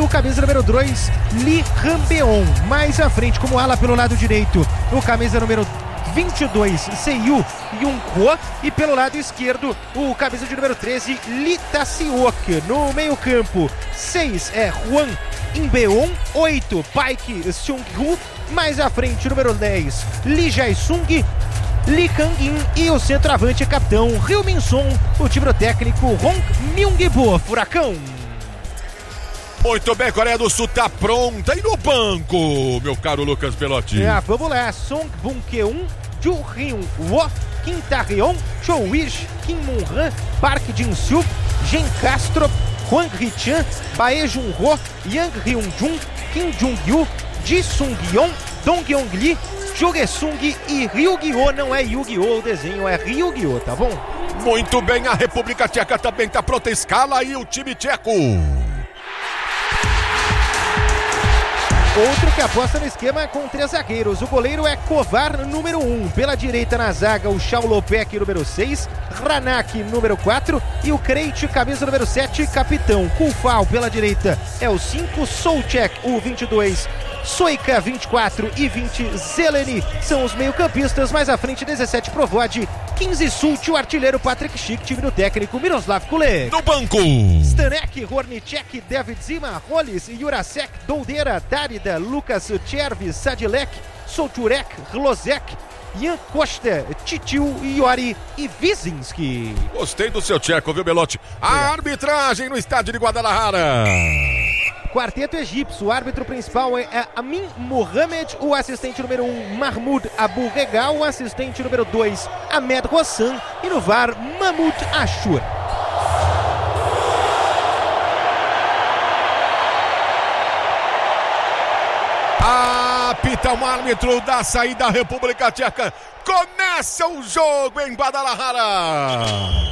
camisa número 2, Lee Rambeon. Mais à frente, como ala pelo lado direito, o camisa número 22, Seiyu Yunko. E pelo lado esquerdo, o camisa de número 13, Lee Tae-seok. No meio campo, 6 é Hwang In-beon, 8, Paik Seung-hu. Mais à frente, número 10, Lee Jae-sung, Lee Kang-in. E o centroavante é capitão Ryu Min-son. O time técnico Hong Myung-bo. Furacão. Muito bem, Coreia do Sul tá pronta. E no banco, meu caro Lucas Belotti? Vamos lá. Song Bun-keun, Ju Hyun-woo, Kim Ta-reon, Cho Wish, Kim Moon-han, Park Jin-suk, Jen Castro, Hwang Hee-chan, Bae Jun-ho, Yang Hyun-jun, Kim Jung-yu, Ji Sung-yeon, Dong Yong-lee, Jo Ge-sung e Ryu-gi-oh. Não é Yu-gi-oh o desenho, é Ryu-gi-oh, tá bom? Muito bem, a República Tcheca também tá pronta. Escala aí o time tcheco. Outro que aposta no esquema com 3 zagueiros. O goleiro é Kovar, número 1. Pela direita na zaga, o Shaolopek, número 6. Hranak, número 4. E o Krejci, camisa número 7, capitão. Kufal pela direita é o 5. Souček, o 22. Soika, 24 e 20, Zeleny são os meio-campistas. Mais à frente, 17, Provod, 15, Sult, o artilheiro Patrick Schick, time do técnico Miroslav Kulek. No banco, Stanek, Hornicek, David Zima, Hollis, Jurasek, Doldeira, Darida, Lucas Chervi, Sadilek, Solturek, Hlozek, Jan Costa, Titiu, Iori e Vizinski. Gostei do seu tcheco, viu, Belotti? A arbitragem no estádio de Guadalajara. Quarteto egípcio, o árbitro principal é Amin Mohamed, o assistente número 1, Mahmoud Abu Regal, o assistente número 2, Ahmed Hossan, e no VAR, Mahmoud Ashur. Apita o árbitro da saída da República Tcheca. Começa o jogo em Guadalajara.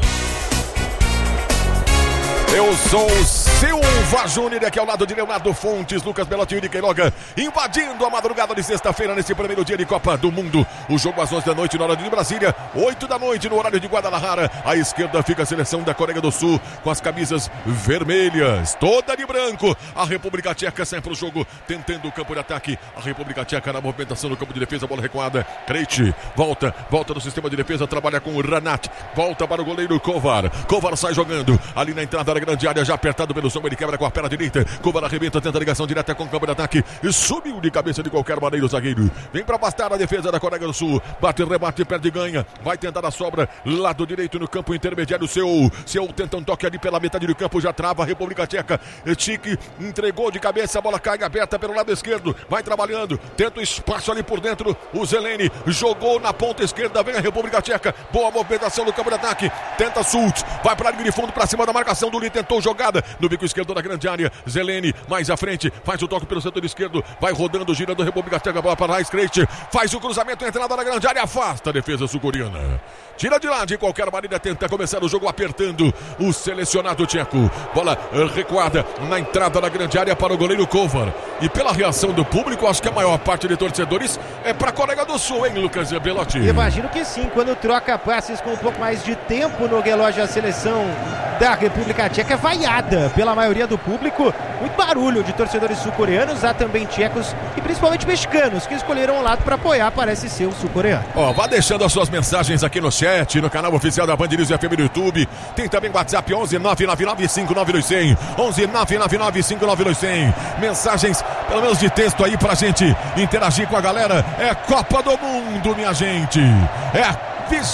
Eu sou o Silva Júnior, aqui ao lado de Leonardo Fontes, Lucas Belotti e Queiroga, invadindo a madrugada de sexta-feira nesse primeiro dia de Copa do Mundo. O jogo às 11 da noite, na hora de Brasília, 8 da noite no horário de Guadalajara. À esquerda fica a seleção da Coreia do Sul com as camisas vermelhas, toda de branco. A República Tcheca sai para o jogo, tentando o campo de ataque. A República Tcheca na movimentação no campo de defesa, bola recuada. Krejci volta no sistema de defesa, trabalha com o Hranat, volta para o goleiro Kovar. Kovar sai jogando ali na entrada da grande área, já apertado pelo som, ele quebra com a perna direita. Kovar arrebenta, tenta a ligação direta com o campo de ataque e subiu de cabeça de qualquer maneira o zagueiro. Vem para bastar a defesa da Coreia do Sul. Bate, rebate, perde e ganha. Vai tentar a sobra, lado direito no campo intermediário. Seu tenta um toque ali pela metade do campo, já trava a República Tcheca. Tchik entregou de cabeça, a bola cai aberta pelo lado esquerdo. Vai trabalhando, tenta o espaço ali por dentro. O Zeleny jogou na ponta esquerda, vem a República Tcheca. Boa movimentação no campo de ataque. Tenta Sult, vai para a linha de fundo, para cima da marcação do Lee. Tentou jogada no bico esquerdo da grande área. Zeleny mais à frente, faz o toque pelo setor esquerdo, vai rodando, girando a República Tcheca, bola para Raiz Krejci, faz o cruzamento, entrada na grande área, afasta a defesa sul-coreana. Tira de lá de qualquer maneira, tenta começar o jogo apertando o selecionado tcheco. Bola recuada na entrada da grande área para o goleiro Kovar. E pela reação do público, acho que a maior parte de torcedores é para a Coreia do Sul, hein, Lucas Belotti? Imagino que sim, quando troca passes com um pouco mais de tempo no relógio, a seleção da República Tcheca é vaiada pela maioria do público. Muito barulho de torcedores sul-coreanos, há também tchecos e principalmente mexicanos que escolheram um lado para apoiar, parece ser o sul-coreano. Vá deixando as suas mensagens aqui no chat, no canal oficial da Band News FM no YouTube. Tem também o WhatsApp 11 999 59200, 11 999 59200. Mensagens, pelo menos de texto aí pra gente interagir com a galera. É Copa do Mundo, minha gente. É a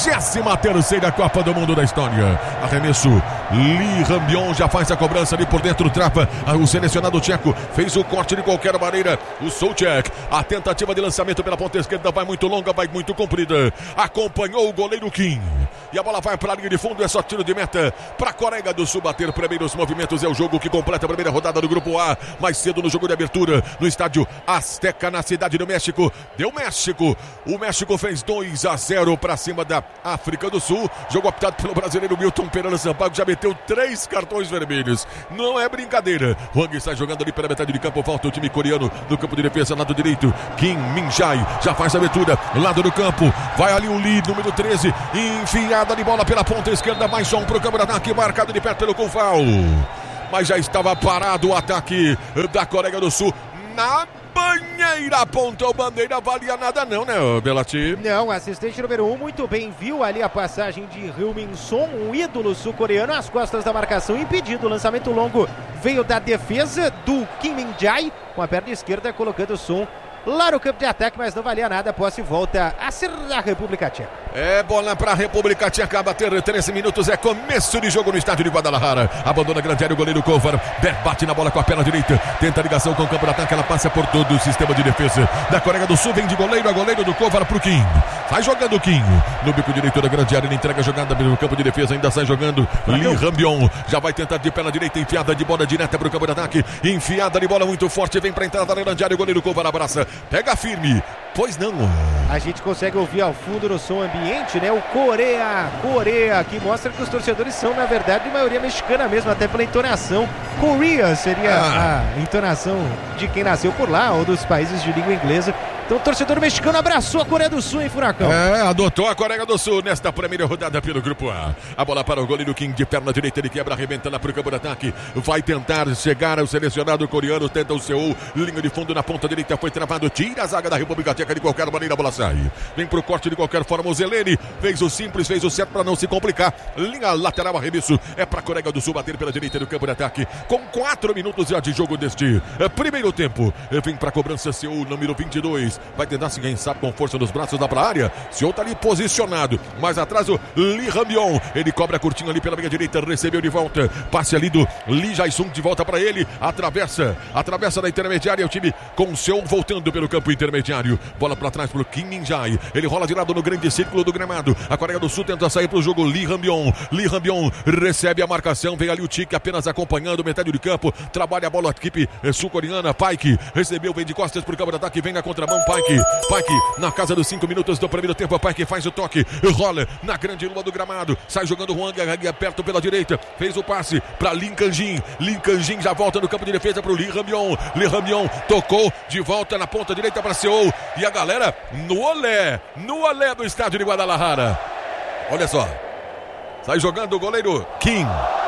23ª Copa do Mundo da história. Arremesso, Lee Rambeon já faz a cobrança ali por dentro, trava o selecionado tcheco, fez o corte de qualquer maneira. O Souček, a tentativa de lançamento pela ponta esquerda vai muito longa, vai muito comprida, acompanhou o goleiro Kim e a bola vai para a linha de fundo. É só tiro de meta para a Coreia do Sul bater primeiros movimentos. É o jogo que completa a primeira rodada do Grupo A, mais cedo no jogo de abertura no estádio Azteca, na cidade do México. Deu México, o México fez 2-0 para cima da África do Sul. Jogo optado pelo brasileiro Milton Pereira Sampaio, já meteu 3 cartões vermelhos. Não é brincadeira. Hwang está jogando ali pela metade de campo, volta o time coreano no campo de defesa, lado direito. Kim Min-jae já faz a abertura, lado do campo, vai ali o Lee, número 13, enfiada de bola pela ponta esquerda, mais som para o campo de ataque, marcado de perto pelo Kufal. mas já estava parado o ataque da Coreia do Sul na banheira. Apontou bandeira, valia nada não, né, Belati? Não, assistente número 1 muito bem, viu ali a passagem de Heung-min Son, um ídolo sul-coreano, às costas da marcação, impedido. O lançamento longo veio da defesa do Kim Min-jae, com a perna esquerda, colocando o Son lá no campo de ataque, mas não valia nada. A posse volta a ser da República Tcheca. É bola para a República Tcheca, bater 13 minutos, é começo de jogo no estádio de Guadalajara. Abandona a grande área o goleiro Kovar, bate na bola com a perna direita, tenta a ligação com o campo de ataque, ela passa por todo o sistema de defesa da Coreia do Sul, vem de goleiro a goleiro do Kovar pro Kim. Sai jogando o Kim, no bico direito da grande área, ele entrega a jogada no campo de defesa, ainda sai jogando Lee Rambion, já vai tentar de perna direita, enfiada de bola direta pro campo de ataque, enfiada de bola muito forte, vem pra entrada da grande área, o goleiro Kovar abraça, pega firme, pois não. A gente consegue ouvir ao fundo no som ambiente, né? O Coreia, que mostra que os torcedores são, na verdade, de maioria mexicana mesmo, até pela entonação. Korea seria a entonação de quem nasceu por lá, ou dos países de língua inglesa. Então o torcedor mexicano abraçou a Coreia do Sul, hein, Furacão? Adotou a Coreia do Sul nesta primeira rodada pelo Grupo A. A bola para o goleiro Kim de perna direita, ele quebra, arrebentando para o campo de ataque. Vai tentar chegar ao selecionado coreano, tenta o Seul, linha de fundo na ponta direita, foi travado, tira a zaga da República Tcheca, de qualquer maneira a bola sai. Vem pro corte de qualquer forma, o Zeleny fez o simples, fez o certo para não se complicar. Linha lateral, arremesso, é para a Coreia do Sul bater pela direita do campo de ataque, com 4 minutos já de jogo deste primeiro tempo. Vem para a cobrança Seul, número 22. Vai tentar se quem sabe com força nos braços lá para a área. Seul tá ali posicionado. Mais atrás o Lee Rambion. Ele cobra curtinho ali pela meia direita. Recebeu de volta. Passe ali do Lee Jae-sung de volta para ele. Atravessa da intermediária. O time com o Seul voltando pelo campo intermediário. Bola para trás pro Kim Min-jae. Ele rola de lado no grande círculo do gramado. A Coreia do Sul tenta sair pro jogo. Lee Rambion recebe a marcação. Vem ali o Tique apenas acompanhando metade de campo. Trabalha a bola a equipe sul-coreana. Paik recebeu, vem de costas pro campo de ataque. Vem na contramão. Paik na casa dos 5 minutos do primeiro tempo. Paik faz o toque, rola na grande lua do gramado, sai jogando o Hwang perto pela direita, fez o passe para Lee Kang-jin. Lee Kang-jin já volta no campo de defesa para o Lee Rambion tocou de volta na ponta direita para Seul, e a galera no olé do estádio de Guadalajara. Olha só, sai jogando o goleiro Kim.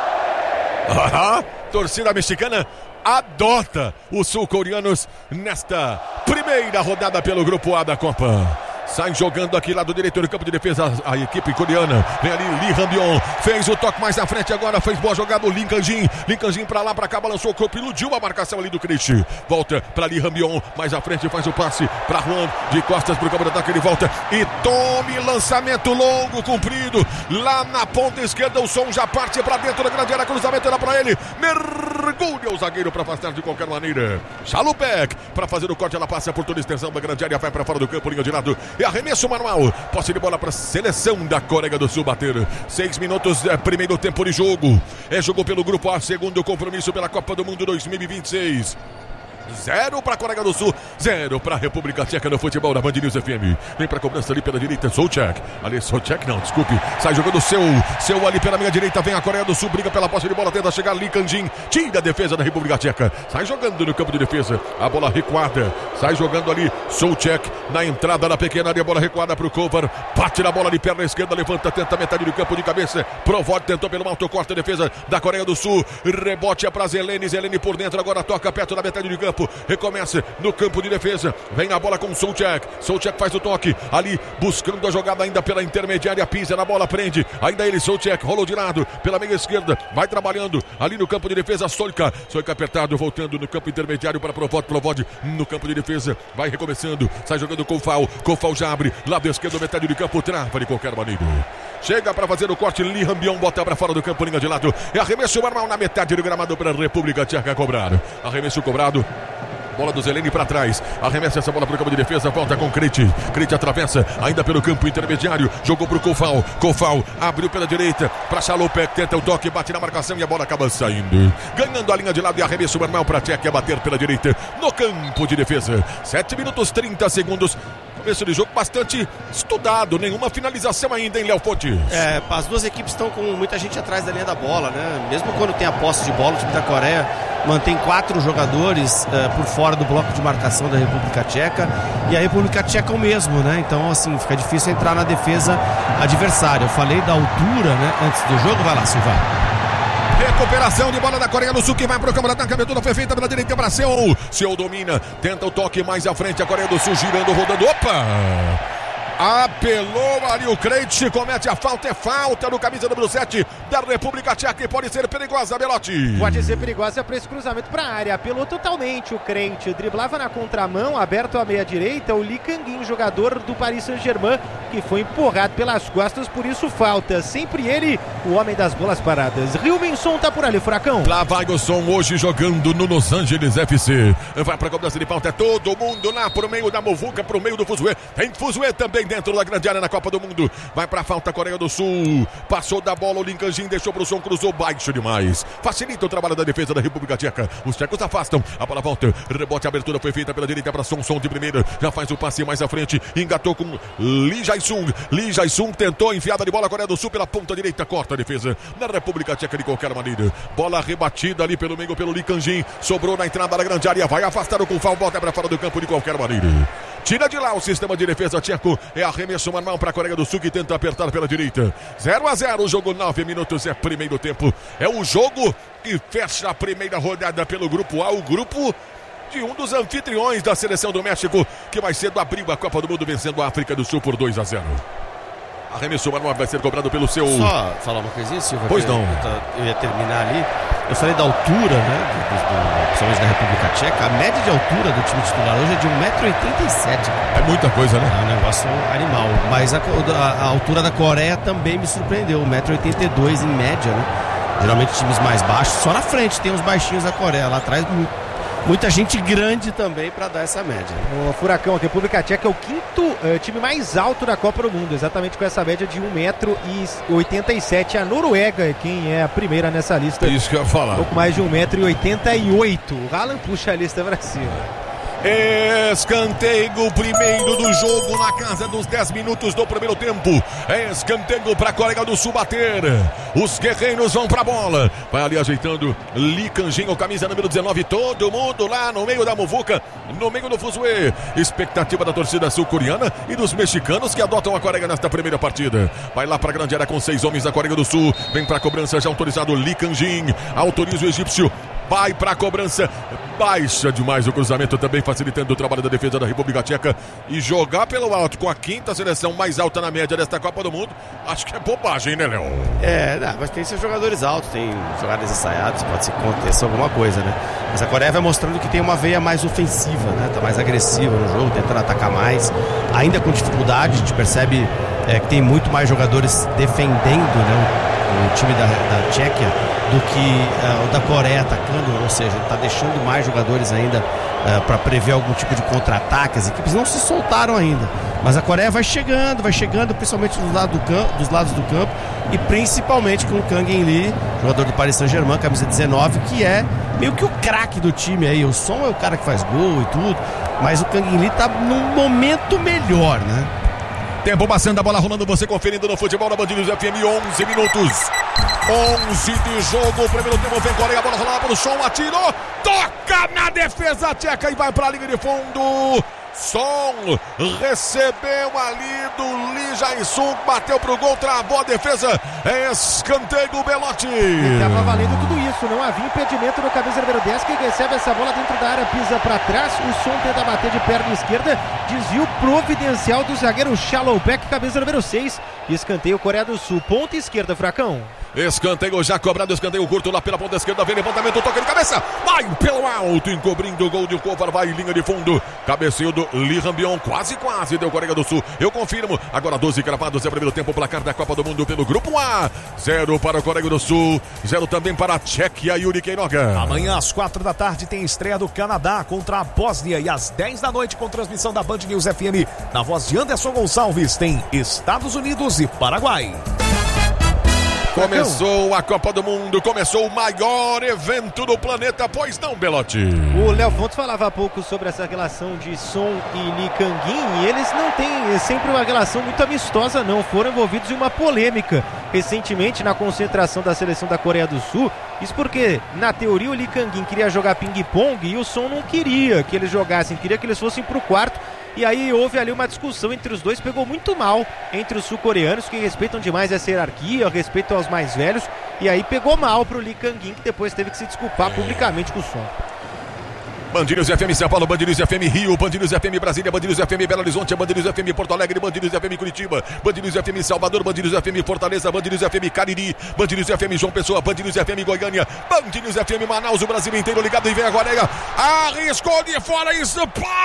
Torcida mexicana adota os sul-coreanos nesta primeira rodada pelo Grupo A da Copa. Sai jogando aqui lado direito do campo de defesa a equipe coreana. Vem ali Lee Rambion, fez o toque mais à frente agora, fez boa jogada o Lee Kang-jin pra lá, pra cá, balançou o corpo, iludiu a marcação ali do Christ. Volta pra Lee Rambion, mais à frente faz o passe pra Hwang, de costas pro campo de ataque, ele volta e tome lançamento longo, comprido, lá na ponta esquerda. O Som já parte pra dentro da grande área, cruzamento era pra ele, mergulha o zagueiro pra afastar de qualquer maneira. Chalupek pra fazer o corte, ela passa por toda a extensão da grande área, vai pra fora do campo, linha de lado. E arremesso manual, posse de bola para a seleção da Coreia do Sul bater. 6 minutos, primeiro tempo de jogo. É jogo pelo Grupo A, segundo compromisso pela Copa do Mundo 2026. 0 para a Coreia do Sul, 0 para a República Tcheca no futebol da Band News FM. Vem para a cobrança ali pela direita, Souček. Ali, Souček não, desculpe. Sai jogando Seul ali pela minha direita. Vem a Coreia do Sul, briga pela posse de bola, tenta chegar Lee Kang-jin. Tira a defesa da República Tcheca. Sai jogando no campo de defesa. A bola recuada. Sai jogando ali Souček na entrada da pequena área. Bola recuada para o Kovar. Bate na bola de perna esquerda, levanta, tenta metade do campo de cabeça. Provod tentou pelo alto, corta a defesa da Coreia do Sul. Rebote é para Zeleny por dentro, agora toca perto da metade do campo. Recomeça no campo de defesa. Vem a bola com Souček faz o toque ali, buscando a jogada ainda pela intermediária. Pisa na bola, prende. Ainda ele, Souček, rolou de lado pela meia esquerda. Vai trabalhando ali no campo de defesa. Soika apertado, voltando no campo intermediário para Provod no campo de defesa. Vai recomeçando. Sai jogando Koufal já abre. Lado esquerdo, metade do campo. Trava de qualquer maneira. Chega para fazer o corte. Lee Rambion bota para fora do campo, linha de lado. É arremesso normal na metade do gramado para a República Tcheca cobrar. Arremesso cobrado. Bola do Zeleny para trás. Arremessa essa bola para o campo de defesa. Volta com Krejci atravessa ainda pelo campo intermediário. Jogou para o Koufal abriu pela direita para Chalupek. Tenta o toque, bate na marcação e a bola acaba saindo. Ganhando a linha de lado e arremesso normal para a Tcheca bater pela direita no campo de defesa. 7 minutos 30 segundos. Começo de jogo bastante estudado, nenhuma finalização ainda, em Léo Fontes. As duas equipes estão com muita gente atrás da linha da bola, né? Mesmo quando tem a posse de bola, o time da Coreia mantém 4 jogadores por fora do bloco de marcação da República Tcheca, e a República Tcheca o mesmo, né? Então, assim, fica difícil entrar na defesa adversária. Eu falei da altura, né? Antes do jogo, vai lá, Silva. Recuperação de bola da Coreia do Sul, que vai pro campo de ataque. A abertura foi feita pela direita para Seul. Seul domina, tenta o toque mais à frente. A Coreia do Sul girando, rodando. Opa! Apelou ali o Krejci, comete a falta, é falta no camisa número 7 da República Tcheca e pode ser perigosa, Belotti. Pode ser perigosa para esse cruzamento para a área, apelou totalmente o Krejci, driblava na contramão, aberto à meia direita, o Lee Kang-in, jogador do Paris Saint-Germain, que foi empurrado pelas costas, por isso falta, sempre ele, o homem das bolas paradas. Rilminson tá por ali, Furacão. Lá vai o Som hoje jogando no Los Angeles FC, vai para a cobrança de falta, é todo mundo lá pro meio da Movuca, pro meio do Fuzue, tem Fuzue também dentro da grande área na Copa do Mundo. Vai pra falta a Coreia do Sul. Passou da bola o Lee Kang-in, deixou pro Som, cruzou baixo demais. Facilita o trabalho da defesa da República Tcheca. Os tchecos afastam. A bola volta. Rebote, abertura foi feita pela direita para Som. Som de primeira. Já faz o passe mais à frente. Engatou com Lee Jae-sung. Lee Jae-sung tentou enfiada de bola. A Coreia do Sul pela ponta direita. Corta a defesa na República Tcheca de qualquer maneira. Bola rebatida ali pelo meio pelo Lee Kang-in. Sobrou na entrada da grande área. Vai afastar o Kufal. Bota para fora do campo de qualquer maneira. Tira de lá o sistema de defesa tcheco. É arremesso manual para a Coreia do Sul, que tenta apertar pela direita. 0-0, o jogo 9 minutos, é primeiro tempo. É o jogo que fecha a primeira rodada pelo Grupo A, o grupo de um dos anfitriões da seleção do México, que mais cedo abriu a Copa do Mundo vencendo a África do Sul por 2-0. Arremesso manual vai ser cobrado pelo seu... Só falar uma coisinha, Silva. Pois não. Eu ia terminar ali. Eu falei da altura, né, principalmente da República Tcheca. A média de altura do time titular hoje é de 1,87 m. É muita coisa, né? É um negócio animal. Mas a altura da Coreia também me surpreendeu. 1,82 m em média, né? Geralmente times mais baixos. Só na frente tem os baixinhos da Coreia. Lá atrás muita gente grande também para dar essa média. O Furacão, a República Tcheca é o quinto time mais alto da Copa do Mundo, exatamente com essa média de 1,87 m. A Noruega é quem é a primeira nessa lista. Isso que eu ia falar. Um pouco mais de 1,88 m. O Haaland puxa a lista pra cima. Escanteio primeiro do jogo na casa dos 10 minutos do primeiro tempo. Escanteio para a Coreia do Sul bater. Os guerreiros vão para a bola. Vai ali ajeitando Lee Kang-in, o camisa número 19. Todo mundo lá no meio da Movuca, no meio do Fuzue. Expectativa da torcida sul-coreana e dos mexicanos que adotam a Coreia nesta primeira partida. Vai lá para a grande área com 6 homens da Coreia do Sul. Vem para a cobrança, já autorizado Lee Kang-in. Autoriza o egípcio. Vai para a cobrança, baixa demais o cruzamento, também facilitando o trabalho da defesa da República Tcheca. E jogar pelo alto com a quinta seleção mais alta na média desta Copa do Mundo, acho que é bobagem, né, Léo? Mas tem seus jogadores altos, tem jogadas ensaiadas, pode ser que aconteça alguma coisa, né? Mas a Coreia vai mostrando que tem uma veia mais ofensiva, né? Tá mais agressiva no jogo, tentando atacar mais, ainda com dificuldade. A gente percebe que tem muito mais jogadores defendendo, né, o time da Tchequia do que o da Coreia atacando, ou seja, ele está deixando mais jogadores ainda para prever algum tipo de contra-ataque. As equipes não se soltaram ainda, mas a Coreia vai chegando, principalmente dos lados do campo, e principalmente com o Kang-in Lee, jogador do Paris Saint-Germain, camisa 19, que é meio que o craque do time aí. O Som é o cara que faz gol e tudo, mas o Kang-in Lee está num momento melhor, né? Tempo passando, a bola rolando, você conferindo no futebol na Band News FM, 11 minutos. 11 de jogo, o primeiro tempo vem Coreia, a bola rolando para o Som, atirou, toca na defesa tcheca e vai para a linha de fundo. Som recebeu ali do Lee Jae-sung, bateu pro gol, travou a defesa, escanteio Belotti. Estava valendo tudo isso, não havia impedimento no camisa número 10, que recebe essa bola dentro da área, pisa para trás, o Som tenta bater de perna esquerda, desvio providencial do zagueiro Shalowback, camisa número 6, escanteio Coreia do Sul, ponta esquerda, Fracão. Escanteio já cobrado, escanteio curto lá pela ponta esquerda, vem levantamento, toca de cabeça, vai pelo alto, encobrindo o gol de Kovar, vai linha de fundo, cabeceio do Lee Rambion, quase deu Coreia do Sul, eu confirmo, agora 12 cravados, é o primeiro tempo, placar da Copa do Mundo pelo Grupo A, 0 para a Coreia do Sul, 0 também para a Tchequia, Yuri Queiroga. Amanhã às 4 da tarde tem estreia do Canadá contra a Bósnia e às 10 da noite com transmissão da Band News FM, na voz de Anderson Gonçalves, tem Estados Unidos e Paraguai. Começou a Copa do Mundo, começou o maior evento do planeta, pois não, Belotti? O Léo Fontes falava há pouco sobre essa relação de Som e Lee Kang-in, e eles não têm sempre uma relação muito amistosa, não. Foram envolvidos em uma polêmica recentemente na concentração da seleção da Coreia do Sul. Isso porque, na teoria, o Lee Kang-in queria jogar ping-pong e o Som não queria que eles jogassem, queria que eles fossem pro quarto E aí houve ali uma discussão entre os dois, pegou muito mal entre os sul-coreanos, que respeitam demais essa hierarquia, respeitam aos mais velhos, e aí pegou mal pro Lee Kang-in, que depois teve que se desculpar publicamente com o Son. Band News FM São Paulo, Band News FM Rio, Band News FM Brasília, Band News FM Belo Horizonte, Band News FM Porto Alegre, Band News FM Curitiba, Band News FM Salvador, Band News FM Fortaleza, Band News FM Cariri, Band News FM João Pessoa, Band News FM Goiânia, Band News FM Manaus, o Brasil inteiro ligado, e vem agora, arriscou de fora isso,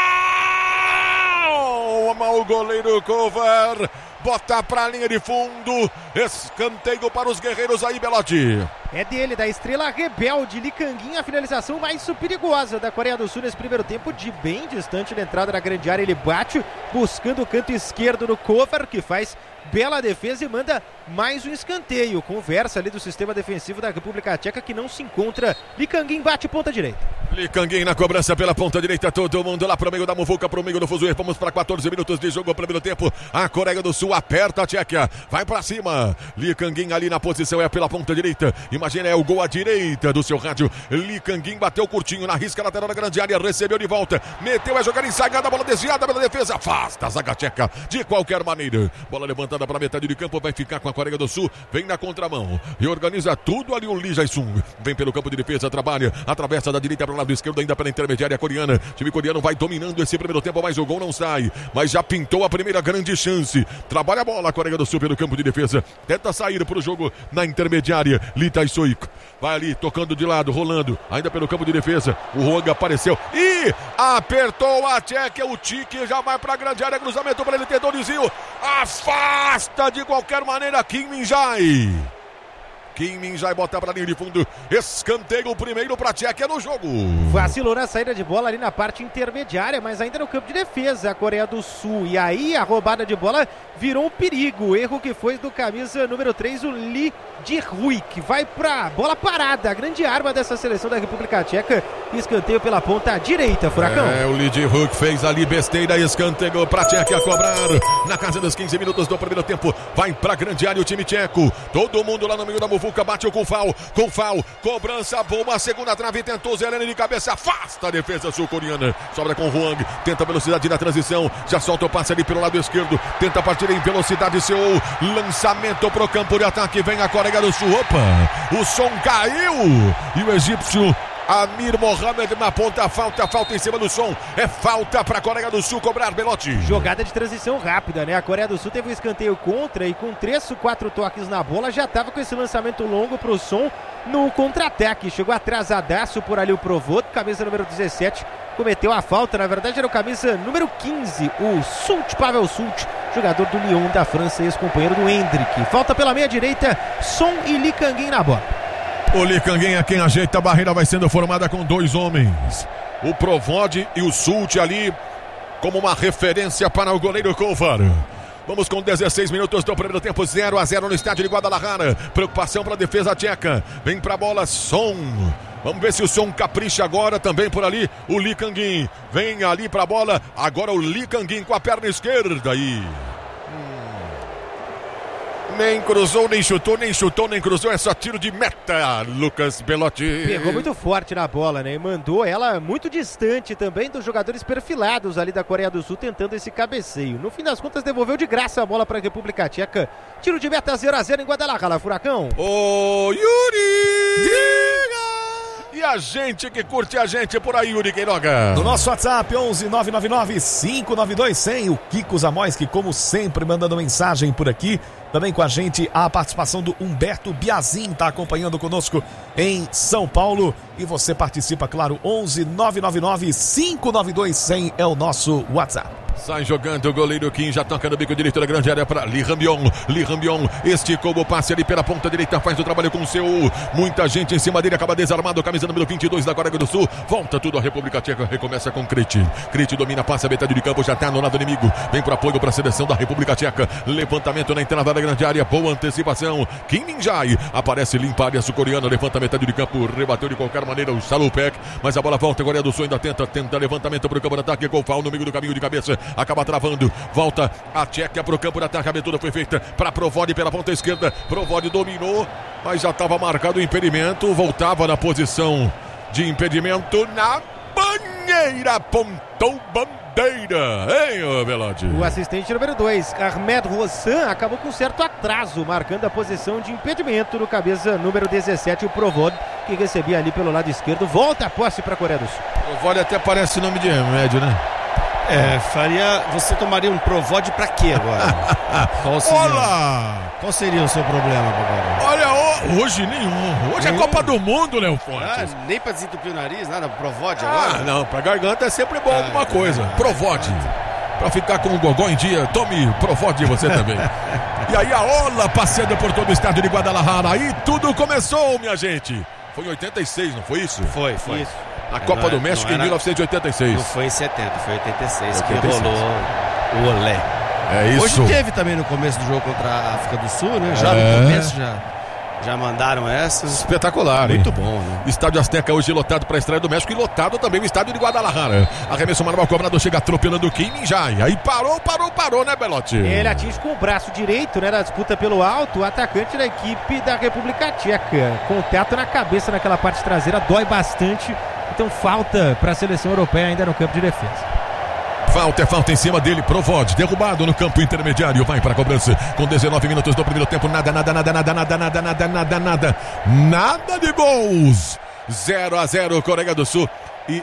o goleiro Kovar bota pra linha de fundo, escanteio para os guerreiros aí, Belotti. É dele, da estrela rebelde, Lee Kang-in, a finalização mais perigosa da Coreia do Sul nesse primeiro tempo, de bem distante da entrada da grande área, ele bate, buscando o canto esquerdo do Kovar, que faz bela defesa e manda mais um escanteio, conversa ali do sistema defensivo da República Tcheca, que não se encontra. Lee Kang-in bate ponta direita. Lee Kang-in na cobrança pela ponta direita, todo mundo lá pro meio da muvuca, pro meio do fuzuê, vamos para 14 minutos de jogo, primeiro tempo, a Coreia do Sul aperta a Tchequia, vai pra cima, Lee Kang-in ali na posição, é pela ponta direita, imagina, é o gol à direita do seu rádio, Lee Kang-in bateu curtinho na risca lateral da grande área, recebeu de volta, meteu a jogar ensaiada, bola desviada pela defesa, afasta a zaga tcheca de qualquer maneira, bola levantada para metade de campo, vai ficar com a Coreia do Sul, vem na contramão, e organiza tudo ali o Lee Jae-sung, vem pelo campo de defesa, trabalha, atravessa da direita para o lado esquerdo, ainda pela intermediária coreana, o time coreano vai dominando esse primeiro tempo, mas o gol não sai, mas já pintou a primeira grande chance, trabalha a bola a Coreia do Sul pelo campo de defesa, tenta sair para o jogo na intermediária, Lee Tae-suk vai ali, tocando de lado, rolando, ainda pelo campo de defesa, o Hwang apareceu e apertou a Tchequia, o Tique já vai para a grande área, cruzamento para ele, tentou o desvio, afasta de qualquer maneira Kim Min-jae. Kim Min-jae bota pra linha de fundo, escanteio o primeiro pra Tchequia no jogo. Vacilou na saída de bola ali na parte intermediária, mas ainda no campo de defesa a Coreia do Sul, e aí a roubada de bola virou um perigo, erro que foi do camisa número 3, o Lee Ji-hui, que vai pra bola parada, a grande arma dessa seleção da República Tcheca, escanteio pela ponta direita, Furacão. O Lee Ji-hui fez ali besteira, escanteio pra Tchequia cobrar, na casa dos 15 minutos do primeiro tempo, vai pra grande área o time tcheco, todo mundo lá no meio da muvuca, bateu com fal, cobrança boa, segunda trave, tentou Zelene de cabeça, afasta a defesa sul-coreana, sobra com o Hwang, tenta velocidade na transição, já solta o passe ali pelo lado esquerdo, tenta partir em velocidade, seu lançamento pro campo de ataque, vem a Coreia do Sul, opa, o som caiu, e o egípcio Amir Mohamed na ponta, falta em cima do som, é falta para a Coreia do Sul cobrar, Belotti. Jogada de transição rápida, né? A Coreia do Sul teve um escanteio contra e com 3 ou 4 toques na bola já estava com esse lançamento longo para o som no contra-ataque. Chegou atrasadaço por ali o Provoto, camisa número 17, cometeu a falta, na verdade era o camisa número 15, o Sult, Pavel Sult, jogador do Lyon da França, ex-companheiro do Hendrick. Falta pela meia direita, Son e Lee Kang-in na bola. O Lee Kang-in é quem ajeita a barreira, vai sendo formada com 2 homens. O Provod e o Sult ali como uma referência para o goleiro Kovar. Vamos com 16 minutos do primeiro tempo, 0-0 no estádio de Guadalajara. Preocupação para a defesa tcheca. Vem para a bola, Son. Vamos ver se o Son capricha agora também por ali. O Lee Kang-in vem ali para a bola. Agora o Lee Kang-in com a perna esquerda aí. Nem cruzou, nem chutou, nem cruzou. É só tiro de meta, Lucas Belotti. Pegou muito forte na bola, né? E mandou ela muito distante também dos jogadores perfilados ali da Coreia do Sul, tentando esse cabeceio. No fim das contas, devolveu de graça a bola para a República Tcheca. Tiro de meta 0-0 em Guadalajara, Furacão. Ô, Yuri! Diga! E a gente que curte a gente por aí, Yuri Queiroga. No nosso WhatsApp, 11-999-592-100, o Kiko Zamóis, que como sempre mandando mensagem por aqui. Também com a gente a participação do Humberto Biazin, está acompanhando conosco em São Paulo. E você participa, claro, 11-999-592-100 é o nosso WhatsApp. Sai jogando o goleiro Kim, já toca no bico direito da grande área para Lee Rambion. Lee Rambion esticou o passe ali pela ponta direita, faz o trabalho com o seu. Muita gente em cima dele, acaba desarmado, camisa número 22 da Coreia do Sul. Volta tudo a República Tcheca, recomeça com Krejci. Krejci domina, passa a metade de campo, já está no lado inimigo. Vem para apoio para a seleção da República Tcheca. Levantamento na entrada da grande área, boa antecipação. Kim Min-jae aparece limpa a área sul-coreana, levanta a metade de campo, rebateu de qualquer maneira o Salupek, mas a bola volta, a Coreia do Sul ainda tenta levantamento para o campo de ataque, Golfal no meio do caminho de cabeça, acaba travando, volta a Tchequia para o campo de ataque, a abertura foi feita para Provod pela ponta esquerda, Provod dominou, mas já estava marcado o impedimento, voltava na posição de impedimento na banheira bandeira, apontou bandeira, hein, ô Belotti? O assistente número 2, Ahmed Rossan, acabou com certo atraso, marcando a posição de impedimento no camisa número 17, o Provod, que recebia ali pelo lado esquerdo. Volta a posse para a Coreia do Sul. Provod até parece nome de remédio, né? Você tomaria um Provod pra quê agora? Qual seria o seu problema agora? Olha, hoje nenhum. Hoje é Copa do Mundo, Léo Fontes. Nem pra desentupir o nariz, nada, Provod agora? Não, pra garganta é sempre bom alguma coisa. Provod. Pra ficar com o gogó em dia, tome Provod você também. E aí a Ola passeando por todo o estádio de Guadalajara. Aí tudo começou, minha gente. Foi em 86, não foi isso? Foi. Isso. A Copa do México em 1986. Não foi em 70, foi em 86 que rolou o olé. É isso. Hoje teve também no começo do jogo contra a África do Sul, né? Já no começo já mandaram essas. Espetacular, hein? Muito bom, né? Estádio Azteca hoje lotado para a estreia do México e lotado também o estádio de Guadalajara. Arremesso manual cobrado, chega atropelando o Kim Min-jae. Aí parou, né, Belotti? Ele atinge com o braço direito, né, na disputa pelo alto, o atacante da equipe da República Tcheca. Contato na cabeça naquela parte traseira, dói bastante. Então falta para a seleção europeia ainda no campo de defesa. Falta em cima dele, Provod, derrubado no campo intermediário, vai para a cobrança, com 19 minutos do primeiro tempo, nada de gols, 0-0, Coreia do Sul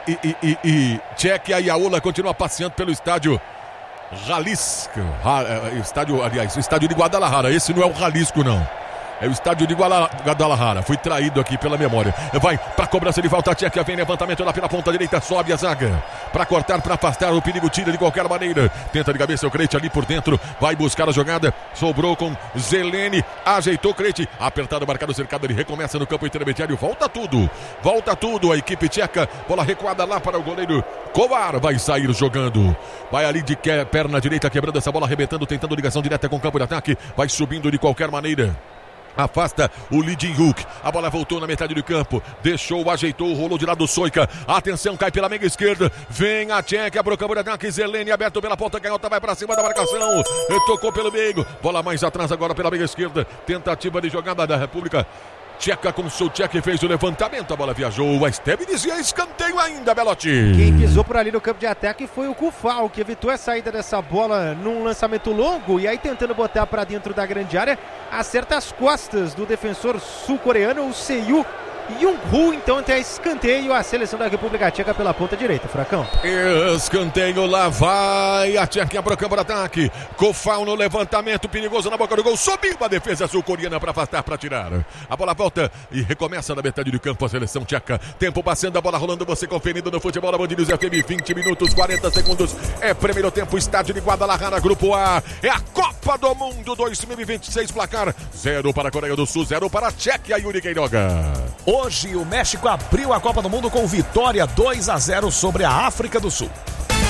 e Tchequia, e a Ola continua passeando pelo estádio Jalisco, estádio de Guadalajara. Esse não é o Jalisco, não. É o estádio de Guadalajara. Fui traído aqui pela memória. Vai pra cobrança de falta. Tchequia vem levantamento lá pela ponta direita. Sobe a zaga pra cortar, pra afastar. O perigo tira de qualquer maneira. Tenta de cabeça o Crete ali por dentro. Vai buscar a jogada. Sobrou com Zelene. Ajeitou Crete. Apertado, marcado, cercado. Ele recomeça no campo intermediário. Volta tudo. A equipe tcheca. Bola recuada lá para o goleiro Kovar. Vai sair jogando. Vai ali de perna direita, quebrando essa bola, arrebentando, tentando ligação direta com o campo de ataque. Vai subindo de qualquer maneira. Afasta o Lee Jin-hook. A bola voltou na metade do campo. Deixou, ajeitou, rolou de lado do Soika. Atenção, cai pela meia esquerda. Vem a Tchequia pro campo de ataque. Zelene aberto pela ponta canhota. Vai pra cima da marcação. Tocou pelo meio. Bola mais atrás agora pela meia esquerda. Tentativa de jogada da República Tcheca com o Souček, fez o levantamento, a bola viajou, a Esteban dizia escanteio ainda, Belotti. Quem pisou por ali no campo de ataque foi o Kufal, que evitou a saída dessa bola num lançamento longo, e aí tentando botar para dentro da grande área, acerta as costas do defensor sul-coreano, o Seiyu Jung-Woo. Então tem escanteio, a seleção da República Tcheca pela ponta direita, Fracão. Escanteio, lá vai a Tchequia pro campo de ataque. Kufal no levantamento, perigoso na boca do gol, subiu a defesa sul-coreana para afastar, para tirar. A bola volta e recomeça na metade do campo a seleção tcheca. Tempo passando, a bola rolando, você conferindo no futebol da Band News FM, 20 minutos, 40 segundos. É primeiro tempo, estádio de Guadalajara, Grupo A. É a Copa do Mundo 2026, placar 0 para a Coreia do Sul, 0 para a Tchequia, Yuri Queiroga. Hoje o México abriu a Copa do Mundo com vitória 2-0 sobre a África do Sul.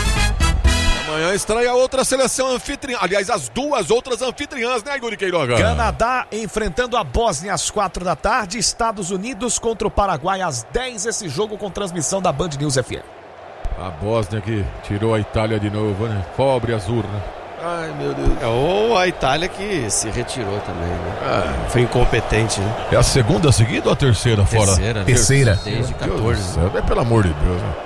Amanhã estreia outra seleção anfitriã. Aliás, as duas outras anfitriãs, né, Yuri Queiroga? Canadá enfrentando a Bósnia às 4 da tarde. Estados Unidos contra o Paraguai às 10. Esse jogo com transmissão da Band News FM. A Bósnia que tirou a Itália de novo, né? Pobre azul, né? Ai, meu Deus. Ou a Itália que se retirou também, né? Foi incompetente, né? É a segunda seguida ou a terceira fora? Terceira. Desde 14. É, pelo amor de Deus, né?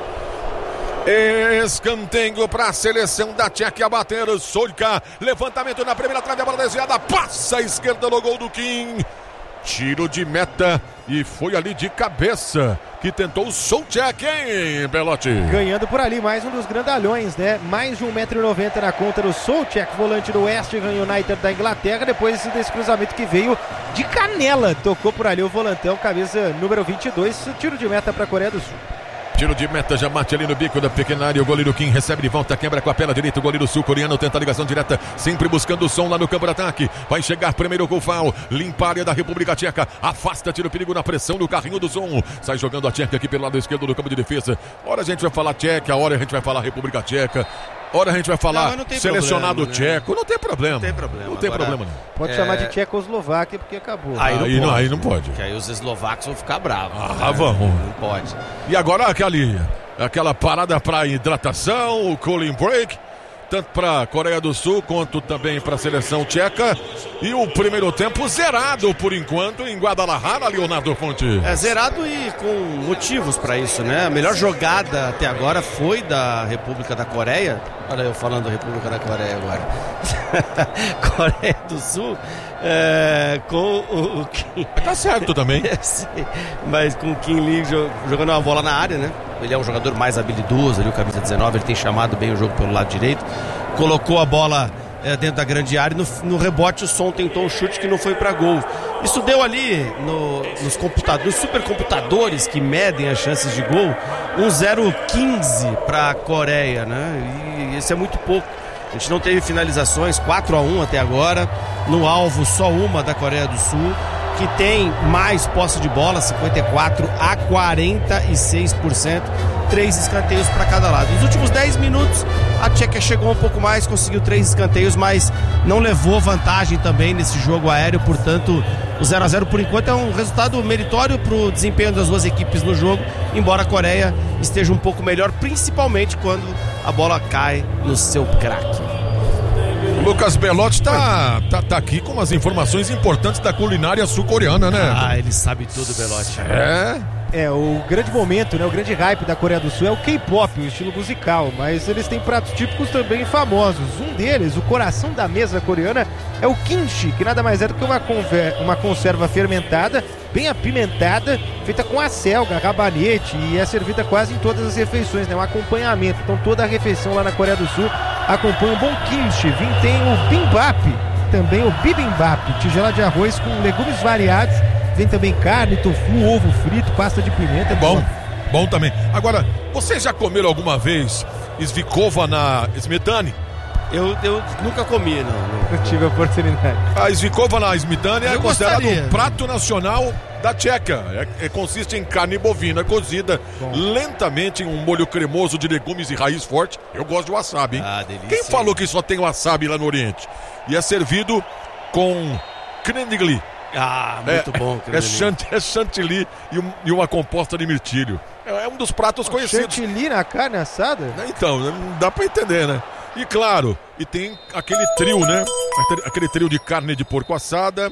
Escanteio para a seleção da Tchequia bater o Soika. Levantamento na primeira trave, a bola desviada, passa a esquerda no gol do Kim. Tiro de meta e foi ali de cabeça que tentou o Souček, hein, Belotti? Ganhando por ali mais um dos grandalhões, né? Mais de 1,90 m na conta do Souček, volante do West Ham United da Inglaterra, depois desse cruzamento que veio de canela. Tocou por ali o volantão, camisa número 22, tiro de meta para a Coreia do Sul. Tiro de meta, já bate ali no bico da pequena área. O goleiro Kim recebe de volta, quebra com a perna direita. O goleiro sul-coreano tenta a ligação direta, sempre buscando o som lá no campo de ataque. Vai chegar primeiro o Kufal, limpa a área da República Tcheca. Afasta, tira o perigo na pressão do carrinho do som. Sai jogando a Tcheca aqui pelo lado esquerdo do campo de defesa. Ora a gente vai falar Tcheca, ora a gente vai falar República Tcheca. Ora a gente vai falar selecionado problema, tcheco. Né? Não tem problema. Não tem problema. Pode chamar de Tchecoslováquia porque acabou. Aí não pode. Porque aí os eslovacos vão ficar bravos. Vamos. Não pode. E agora aquela parada para hidratação, o cooling break. tanto para a Coreia do Sul quanto também para a seleção tcheca. E o primeiro tempo zerado por enquanto em Guadalajara, Leonardo Fonte. Zerado e com motivos para isso, né? A melhor jogada até agora foi da República da Coreia. Olha eu falando República da Coreia agora. Coreia do Sul. Com o Kim. Tá certo também. Mas com o Kim Lee jogando uma bola na área, né? Ele é um jogador mais habilidoso, ali o camisa 19, ele tem chamado bem o jogo pelo lado direito. Colocou a bola dentro da grande área e no rebote o Son tentou um chute que não foi para gol. Isso deu ali nos computadores, supercomputadores que medem as chances de gol, um 0,15 para a Coreia, né? E isso é muito pouco. A gente não teve finalizações, 4-1 até agora. No alvo, só uma da Coreia do Sul, que tem mais posse de bola, 54% a 46%. 3 escanteios para cada lado. Nos últimos 10 minutos, a Tchequia chegou um pouco mais, conseguiu 3 escanteios, mas não levou vantagem também nesse jogo aéreo. Portanto, o 0-0 por enquanto é um resultado meritório para o desempenho das duas equipes no jogo, embora a Coreia esteja um pouco melhor, principalmente quando a bola cai no seu craque. Lucas Belotti tá aqui com umas informações importantes da culinária sul-coreana, né? Ele sabe tudo, Belotti. O grande momento, né? O grande hype da Coreia do Sul é o K-pop, o estilo musical, mas eles têm pratos típicos também famosos. Um deles, o coração da mesa coreana, é o kimchi, que nada mais é do que uma conserva fermentada, bem apimentada, feita com acelga, rabanete, e é servida quase em todas as refeições, né? Um acompanhamento. Então toda a refeição lá na Coreia do Sul acompanha um bom kimchi. Tem o bimbap, também o bibimbap, tigela de arroz com legumes variados. Vem também carne, tofu, ovo frito, pasta de pimenta. Bom também. Agora, vocês já comeram alguma vez svikova na smetane? Eu nunca comi, não. Eu tive a oportunidade. A svikova na smetane é considerado um prato nacional da Tcheca. Consiste em carne bovina cozida lentamente em um molho cremoso de legumes e raiz forte. Eu gosto de wasabi, hein? Delícia. Quem falou que só tem wasabi lá no Oriente? E é servido com krendgli. Muito bom. É chantilly e uma composta de mirtilho. É um dos pratos conhecidos. Chantilly na carne assada? Então, não dá pra entender, né? E claro, e tem aquele trio, né? Aquele trio de carne de porco assada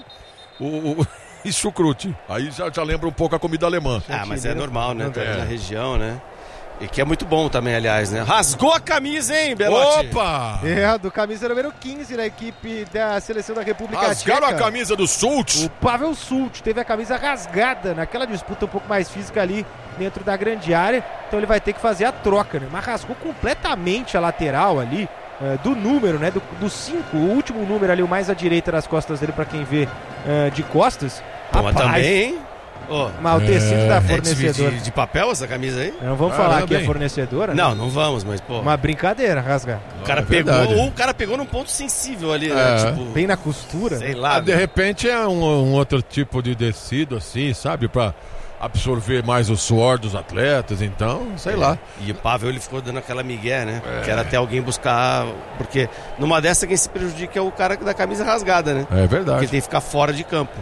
e chucrute. Aí já lembra um pouco a comida alemã. Mas é normal, né? Tá ali na região, né? E que é muito bom também, aliás, né? Rasgou a camisa, hein, Belotti? Opa! Do camisa número 15 da equipe da seleção da República Tcheca. Rasgaram a camisa do Sult. O Pavel Sult teve a camisa rasgada naquela disputa um pouco mais física ali dentro da grande área. Então ele vai ter que fazer a troca, né? Mas rasgou completamente a lateral ali do número, né? Do 5, o último número ali, o mais à direita das costas dele, pra quem vê de costas. Mas também, hein? Mas o tecido da fornecedora. De papel essa camisa aí? Não vamos falar que é fornecedora? Não vamos, mas pô. Uma brincadeira, rasgar. O cara pegou num ponto sensível ali, né? Tipo, bem na costura. Sei lá. De repente é um outro tipo de tecido, assim, sabe? Pra absorver mais o suor dos atletas, então, sei lá. E o Pavel, ele ficou dando aquela migué, né? Que era até alguém buscar, porque numa dessa quem se prejudica é o cara da camisa rasgada, né? É verdade. Porque tem que ficar fora de campo.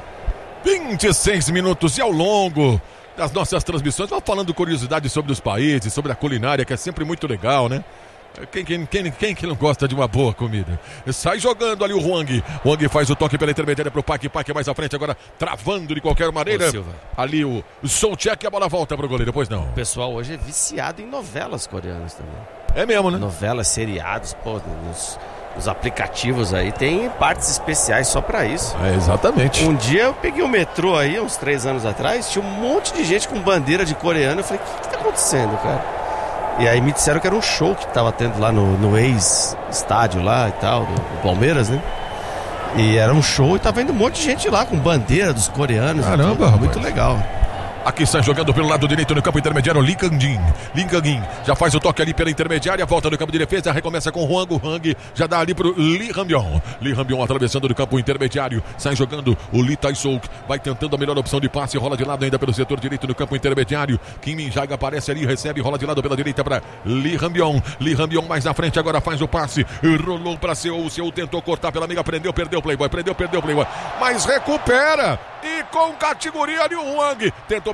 26 minutos e ao longo das nossas transmissões, vamos falando curiosidades sobre os países, sobre a culinária, que é sempre muito legal, né? Quem que não gosta de uma boa comida? Sai jogando ali o Hwang. Hwang faz o toque pela intermediária pro Park. Park mais à frente agora, travando de qualquer maneira. Ali o Souček e a bola volta pro goleiro, pois não. O pessoal hoje é viciado em novelas coreanas também. É mesmo, né? Novelas, seriados, nos aplicativos aí tem partes especiais só pra isso. Exatamente. Um dia eu peguei o metrô aí, uns 3 anos atrás, tinha um monte de gente com bandeira de coreano. Eu falei, o que tá acontecendo, cara? E aí me disseram que era um show que tava tendo lá no ex-estádio lá e tal, do Palmeiras, né? E era um show e tava indo um monte de gente lá com bandeira dos coreanos. Caramba, rapaz. Muito legal. Aqui sai jogando pelo lado direito no campo intermediário, Lee Kang-in já faz o toque ali pela intermediária, volta no campo de defesa, recomeça com o Hwang já dá ali pro Lee Hambyon atravessando do campo intermediário, sai jogando o Lee Tae-sook, vai tentando a melhor opção de passe, rola de lado ainda pelo setor direito no campo intermediário, Kim Min-jae aparece ali, recebe, rola de lado pela direita para Lee Hambyon mais na frente, agora faz o passe, rolou para Seul tentou cortar pela amiga, perdeu o Playboy, mas recupera e com categoria ali o Hwang tentou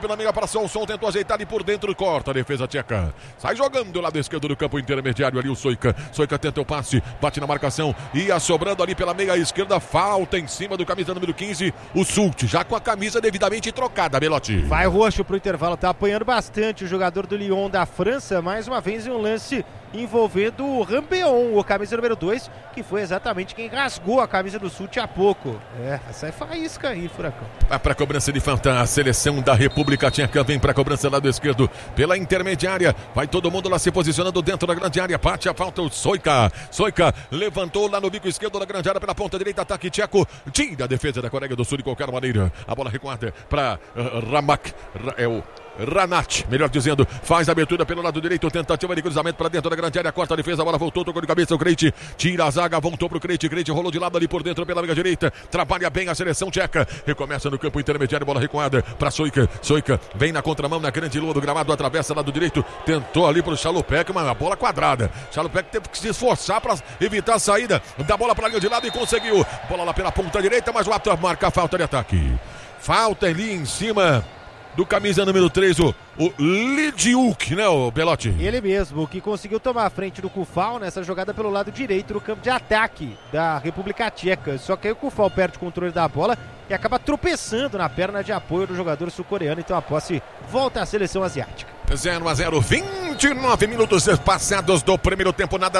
pela meia, passou o som, tentou ajeitar ali por dentro, corta a defesa tcheca. Sai jogando do lado esquerdo do campo intermediário ali o Soika. Soika tenta o passe, bate na marcação, ia sobrando ali pela meia esquerda, falta em cima do camisa número 15, o Sult, já com a camisa devidamente trocada, Belotti. Vai roxo pro intervalo, tá apanhando bastante o jogador do Lyon da França, mais uma vez em um lance envolvendo o Rampeon, o camisa número 2, que foi exatamente quem rasgou a camisa do Sult há pouco. Essa é faísca aí, Furacão. Vai pra cobrança de falta, a seleção da República Tcheca vem pra cobrança lado esquerdo, pela intermediária, vai todo mundo lá se posicionando dentro da grande área, bate a falta o Soika. Soika levantou lá no bico esquerdo da grande área pela ponta direita, ataque tcheco, tira a defesa da Coreia do Sul de qualquer maneira. A bola recuada pra Ramak, Ranat, melhor dizendo, faz a abertura pelo lado direito, tentativa de cruzamento para dentro da grande área, corta a defesa, a bola voltou, tocou de cabeça o Krejci, tira a zaga, voltou pro Krejci, rolou de lado ali por dentro pela meia direita, trabalha bem a seleção tcheca, recomeça no campo intermediário, bola recuada para Soika, Soika vem na contramão, na grande lua do gramado, atravessa lado direito, tentou ali pro Chalupek, uma bola quadrada, Chalupek teve que se esforçar para evitar a saída da bola para a linha de lado e conseguiu, bola lá pela ponta direita, mas o árbitro marca a falta de ataque, falta ali em cima do camisa número 3, o Lidiuk, né, o Belotti? Ele mesmo, que conseguiu tomar a frente do Kufal nessa jogada pelo lado direito no campo de ataque da República Tcheca. Só que aí o Kufal perde o controle da bola e acaba tropeçando na perna de apoio do jogador sul-coreano. Então a posse volta à seleção asiática. 0-0, 29 minutos passados do primeiro tempo, nada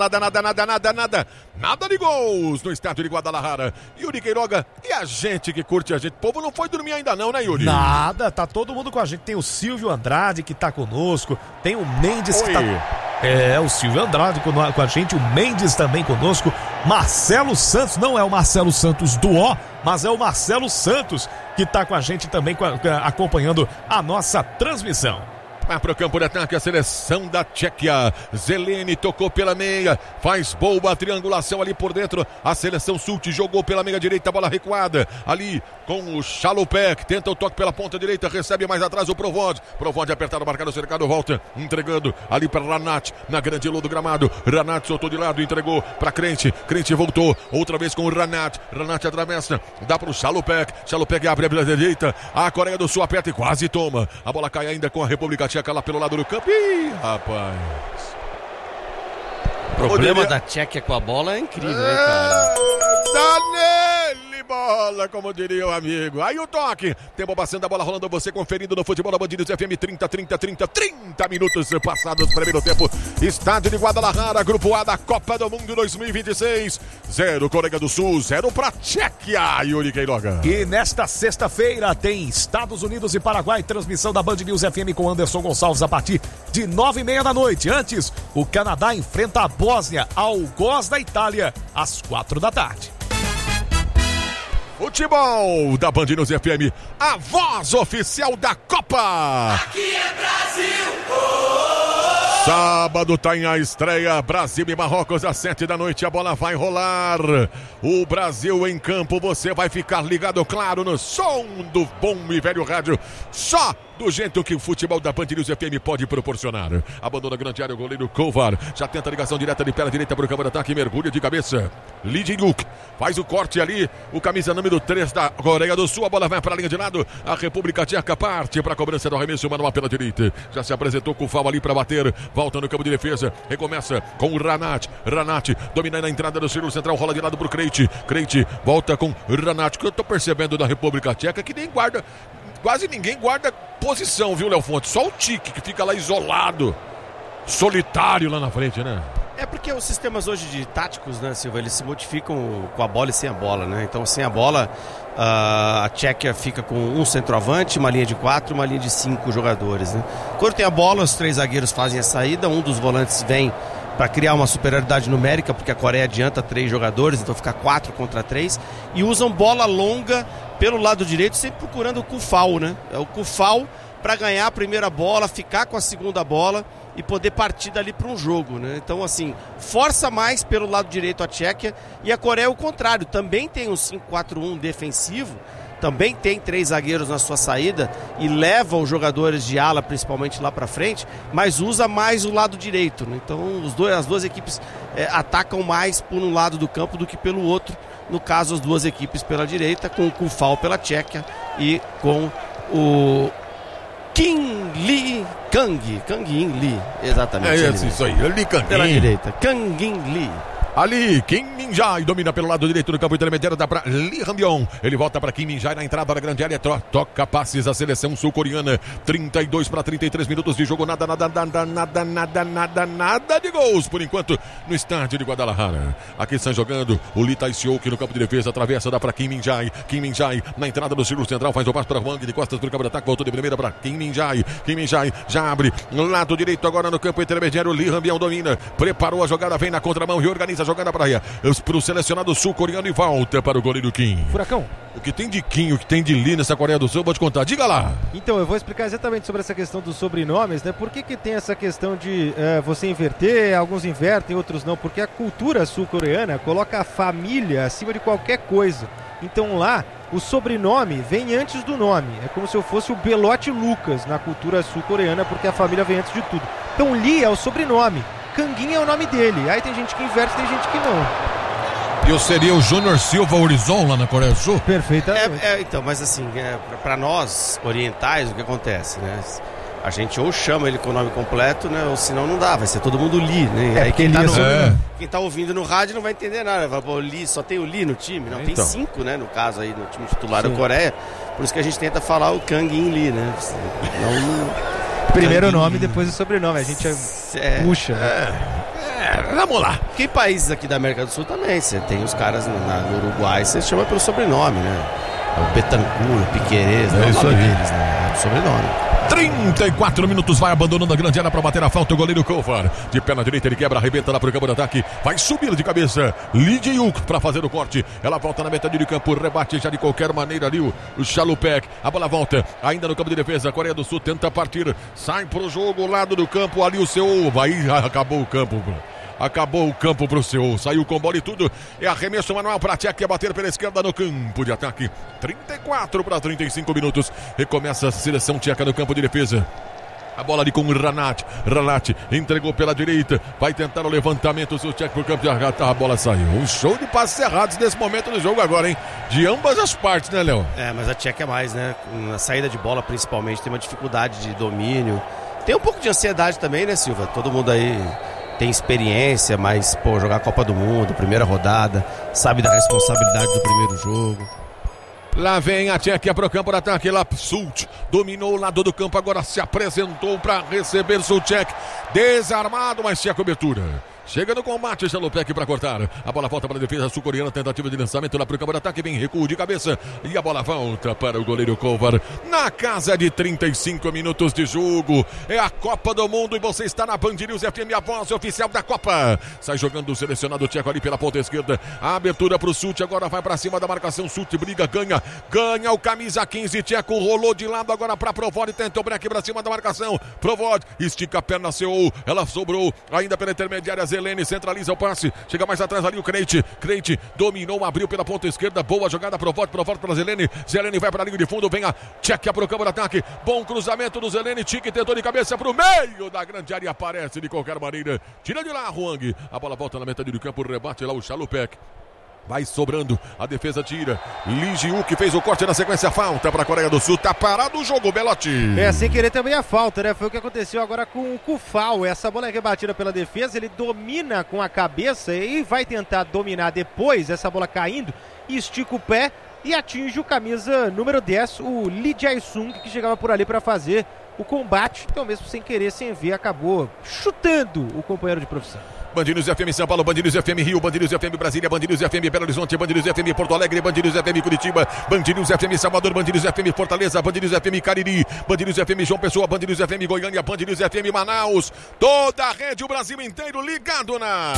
de gols no estádio de Guadalajara. Yuri Queiroga e a gente que curte a gente. O povo não foi dormir ainda não, né, Yuri? Nada, tá todo mundo com a gente. Tem o Silvio Andrade que tá conosco, tem o Mendes que tá... o Silvio Andrade com a gente, o Mendes também conosco, Marcelo Santos, não é o Marcelo Santos do O, mas é o Marcelo Santos que tá com a gente também acompanhando a nossa transmissão. Vai pro campo de ataque a seleção da Tchequia. Zelene tocou pela meia, faz boa triangulação ali por dentro. A seleção Sult jogou pela meia direita, bola recuada ali com o Chalupek, tenta o toque pela ponta direita, recebe mais atrás o Provod apertado, marcado, cercado, volta, entregando ali para Ranat, na grande lua do gramado. Ranat soltou de lado, entregou para Krejci voltou, outra vez com o Ranat atravessa, dá pro Chalupek abre pela direita, a Coreia do Sul aperta e quase toma, a bola cai ainda com a República Tcheca lá pelo lado do campo. Ih, rapaz. O problema da Tchequia com a bola é incrível, hein, cara? Dá nele, bola, como diria o amigo. Aí o toque. Tempo passando, a bola rolando, você conferindo no futebol da Band News FM. 30 minutos passados do primeiro tempo. Estádio de Guadalajara, Grupo A da Copa do Mundo 2026. 0 Coreia do Sul, 0 pra Tchequia, Yuri Queiroga. E nesta sexta-feira tem Estados Unidos e Paraguai, transmissão da Band News FM com Anderson Gonçalves a partir de 9h30 da noite. Antes, o Canadá enfrenta a Bósnia, Algoz da Itália, às 4 da tarde. Futebol da Band News FM, a voz oficial da Copa. Aqui é Brasil! Sábado tá em a estreia, Brasil e Marrocos às 7 da noite, a bola vai rolar. O Brasil em campo, você vai ficar ligado, claro, no som do bom e velho rádio. Só do jeito que o futebol da Band News FM pode proporcionar. Abandona a grande área, o goleiro Kovar. Já tenta a ligação direta de pé direita para o campo de ataque, mergulha de cabeça. Lidiuk faz o corte ali, o camisa número 3 da Coreia do Sul. A bola vai para a linha de lado. A República Tcheca parte para a cobrança do arremesso manual pela direita. Já se apresentou com o Fal ali para bater. Volta no campo de defesa. Recomeça com o Ranat. Ranat domina na entrada do círculo central. Rola de lado para o Krejci. Krejci volta com Ranat. Que eu tô percebendo da República Tcheca que nem guarda. Quase ninguém guarda posição, viu, Léo Fonte? Só o Tique, que fica lá isolado, solitário lá na frente, né? É porque os sistemas hoje de táticos, né, Silva, eles se modificam com a bola e sem a bola, né? Então, sem a bola, a Tchequia fica com um centroavante, uma linha de 4, uma linha de 5 jogadores, né? Quando tem a bola, os 3 zagueiros fazem a saída, um dos volantes vem para criar uma superioridade numérica, porque a Coreia adianta 3 jogadores, então fica 4 contra 3, e usam bola longa pelo lado direito, sempre procurando o Kufal, né? É o Kufal para ganhar a primeira bola, ficar com a segunda bola e poder partir dali para um jogo, né? Então, assim, força mais pelo lado direito a Tchequia, e a Coreia o contrário, também tem um 5-4-1 defensivo, também tem 3 zagueiros na sua saída e leva os jogadores de ala, principalmente lá para frente, mas usa mais o lado direito, né? Então as duas equipes atacam mais por um lado do campo do que pelo outro. No caso, as duas equipes pela direita, com o Kufal pela Tchequia e com o Kim Lee Kang. Kang-in Lee, exatamente. É isso aí, Lee Kang. Pela direita, Kang-in Lee. Ali, Kim Min-jae domina pelo lado direito do campo intermediário, dá pra Lee Han-byong. Ele volta pra Kim Min-jae na entrada da grande área, toca passes a seleção sul-coreana. 32 para 33 minutos de jogo, nada de gols por enquanto no estádio de Guadalajara. Aqui estão jogando o Lee Tai-seok no campo de defesa, atravessa, dá pra Kim Min-jae. Kim Min-jae na entrada do círculo central, faz o passe para Hwang, de costas pro campo de ataque, voltou de primeira pra Kim Min-jae. Kim Min-jae já abre no lado direito agora no campo intermediário. Lee Han-byong domina, preparou a jogada, vem na contramão, reorganiza a jogada para o selecionado sul-coreano e volta para o goleiro Kim. Furacão. O que tem de Kim, o que tem de Lee nessa Coreia do Sul, eu vou te contar. Diga lá. Então, eu vou explicar exatamente sobre essa questão dos sobrenomes, né? Por que tem essa questão de você inverter, alguns invertem, outros não? Porque a cultura sul-coreana coloca a família acima de qualquer coisa. Então lá, o sobrenome vem antes do nome. É como se eu fosse o Belote Lucas na cultura sul-coreana, porque a família vem antes de tudo. Então Lee é o sobrenome. Kangin é o nome dele. Aí tem gente que inverte, tem gente que não. Eu seria o Júnior Silva Horizon lá na Coreia do Sul? Perfeitamente. Então, mas assim, para nós orientais, o que acontece, né? A gente ou chama ele com o nome completo, né? Ou senão não dá, vai ser todo mundo Lee, né? Aí quem tá ouvindo no rádio não vai entender nada. Vai falar, Lee, só tem o Lee no time? Não, tem 5, né? No caso aí, no time titular da Coreia. Por isso que a gente tenta falar o Kang-in Lee, né? Primeiro nome, depois o sobrenome. A gente puxa. Vamos lá. Que países aqui da América do Sul também. Você tem os caras no Uruguai, você chama pelo sobrenome, né? O Betancourt, o Piquerez, né? Isso deles, né? É o sobrenome. 34 minutos, vai abandonando a grande área para bater a falta o goleiro Kovar. De pé na direita, ele quebra, arrebenta lá pro campo de ataque. Vai subir de cabeça. Lee Jae-hyuk para fazer o corte. Ela volta na metade do campo, rebate já de qualquer maneira ali o Chalupek. A bola volta, ainda no campo de defesa. A Coreia do Sul tenta partir. Sai pro jogo, lado do campo, ali o Seul. Vai, acabou o campo. Acabou o campo pro Seul, saiu com bola e tudo. É arremesso manual para Tchequia bater pela esquerda no campo de ataque. 34 para 35 minutos. Recomeça a seleção tcheca no campo de defesa. A bola ali com o Ranat. Ranat entregou pela direita. Vai tentar o levantamento. O seu tcheco pro campo de ataque. A bola saiu. Um show de passes errados nesse momento do jogo agora, hein? De ambas as partes, né, Léo? Mas a Tcheca é mais, né? Na saída de bola, principalmente, tem uma dificuldade de domínio. Tem um pouco de ansiedade também, né, Silva? Todo mundo aí tem experiência, mas, jogar a Copa do Mundo, primeira rodada, sabe da responsabilidade do primeiro jogo. Lá vem a Tchequia pro campo de ataque, lá Sult dominou o lado do campo, agora se apresentou para receber Sulchek, desarmado, mas tinha cobertura. Chega no combate, Chalupek para cortar. A bola volta para a defesa sul-coreana, tentativa de lançamento lá para o campo de ataque, vem recuo de cabeça e a bola volta para o goleiro Kovar. Na casa de 35 minutos de jogo, é a Copa do Mundo e você está na Band News FM, a voz oficial da Copa. Sai jogando o selecionado tcheco ali pela ponta esquerda, a abertura para o Sult, agora vai para cima da marcação, Sult briga, ganha o camisa 15 tcheco, rolou de lado agora para Provod, tentou break para cima da marcação, Provod estica a perna, Seul, ela sobrou ainda pela intermediária, Zelene centraliza o passe, chega mais atrás ali o Krejci dominou, abriu pela ponta esquerda, boa jogada, Provod para Zelene vai para a linha de fundo, vem a Tchequia para o campo de ataque, bom cruzamento do Zelene, Tchik tentou de cabeça para o meio da grande área, aparece de qualquer maneira, tira de lá Hwang, a bola volta na metade do campo, rebate lá o Chalupek. Vai sobrando, a defesa tira. Lee Jae-hyuk fez o corte na sequência, falta para a Coreia do Sul, tá parado o jogo, Belotti. Sem querer também a falta, né? Foi o que aconteceu agora com o Kufal. Essa bola é rebatida pela defesa, ele domina com a cabeça e vai tentar dominar depois, essa bola caindo, e estica o pé e atinge o camisa número 10, o Lee Jae-sung, que chegava por ali para fazer o combate. Então mesmo sem querer, sem ver, acabou chutando o companheiro de profissão. Band News FM São Paulo, Band News FM Rio, Band News FM Brasília, Band News FM Belo Horizonte, Band News FM Porto Alegre, Band News FM Curitiba, Band News FM Salvador, Band News FM Fortaleza, Band News FM Cariri, Band News FM João Pessoa, Band News FM Goiânia, Band News FM Manaus, toda a rede, o Brasil inteiro ligado na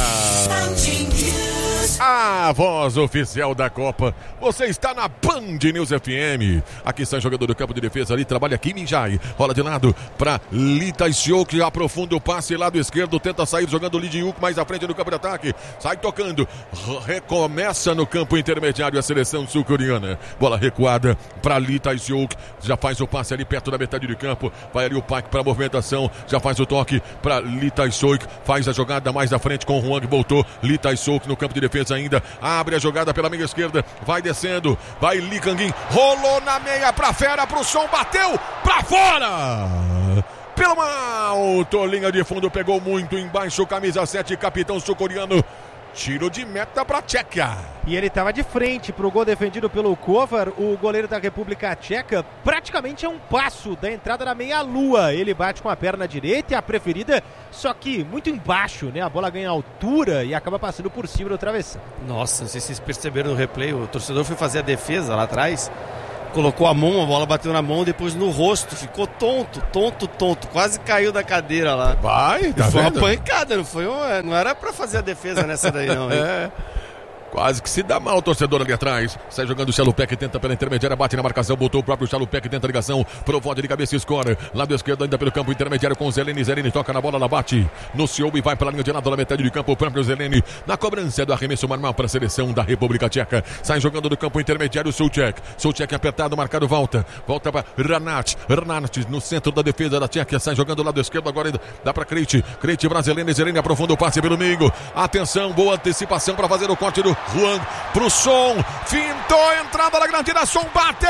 a voz oficial da Copa. Você está na Band News FM. Aqui está o jogador do campo de defesa ali, trabalha Kim Min-jae, rola de lado para Lee Tai-seok, aprofunda o passe, lado esquerdo, tenta sair jogando Lee Jae-hyuk mais à frente do campo de ataque, sai tocando, recomeça no campo intermediário a seleção sul-coreana, bola recuada para Lee Tai-seok, já faz o passe ali perto da metade do campo, vai ali o Park para movimentação, já faz o toque para Lee Tai-seok, faz a jogada mais à frente com o Hwang, voltou, Lee Tai-seok no campo de defesa ainda, abre a jogada pela meia esquerda, vai descendo, vai Lee Kang-in, rolou na meia para fera, pro som, bateu, pra fora! Pelo alto, linha de fundo, pegou muito embaixo, camisa 7, capitão sul-coreano. Tiro de meta pra Tchequia. E ele estava de frente para o gol defendido pelo Kovar, o goleiro da República Tcheca, praticamente a um passo da entrada da meia-lua. Ele bate com a perna direita, a preferida, só que muito embaixo, né? A bola ganha altura e acaba passando por cima do travessão. Nossa, não sei se vocês perceberam no replay, o torcedor foi fazer a defesa lá atrás, colocou a mão, a bola bateu na mão, depois no rosto, ficou tonto, quase caiu da cadeira lá. Vai, tá foi vendo? Uma pancada, não era pra fazer a defesa nessa daí não, hein? Quase que se dá mal o torcedor ali atrás. Sai jogando o Chalupec, tenta pela intermediária, bate na marcação, botou o próprio Chalupec, tenta a ligação, provode de cabeça e escora. Lado esquerdo ainda pelo campo intermediário com o Zelene. Zelene toca na bola, ela bate no Ciou e vai pela linha de lado na metade de campo. O próprio Zelene na cobrança do arremesso manual para a seleção da República Tcheca. Sai jogando do campo intermediário o Souček. Souček apertado, marcado, volta para Hranát. Hranát no centro da defesa da Tchequia. Sai jogando do lado esquerdo, agora dá para Krejci. Krejci para Zelene. Zelene aprofunda o passe pelo meio. Atenção, boa antecipação para fazer o corte do Juan. Pro Son, fintou, entrada na grande da Son, bateu,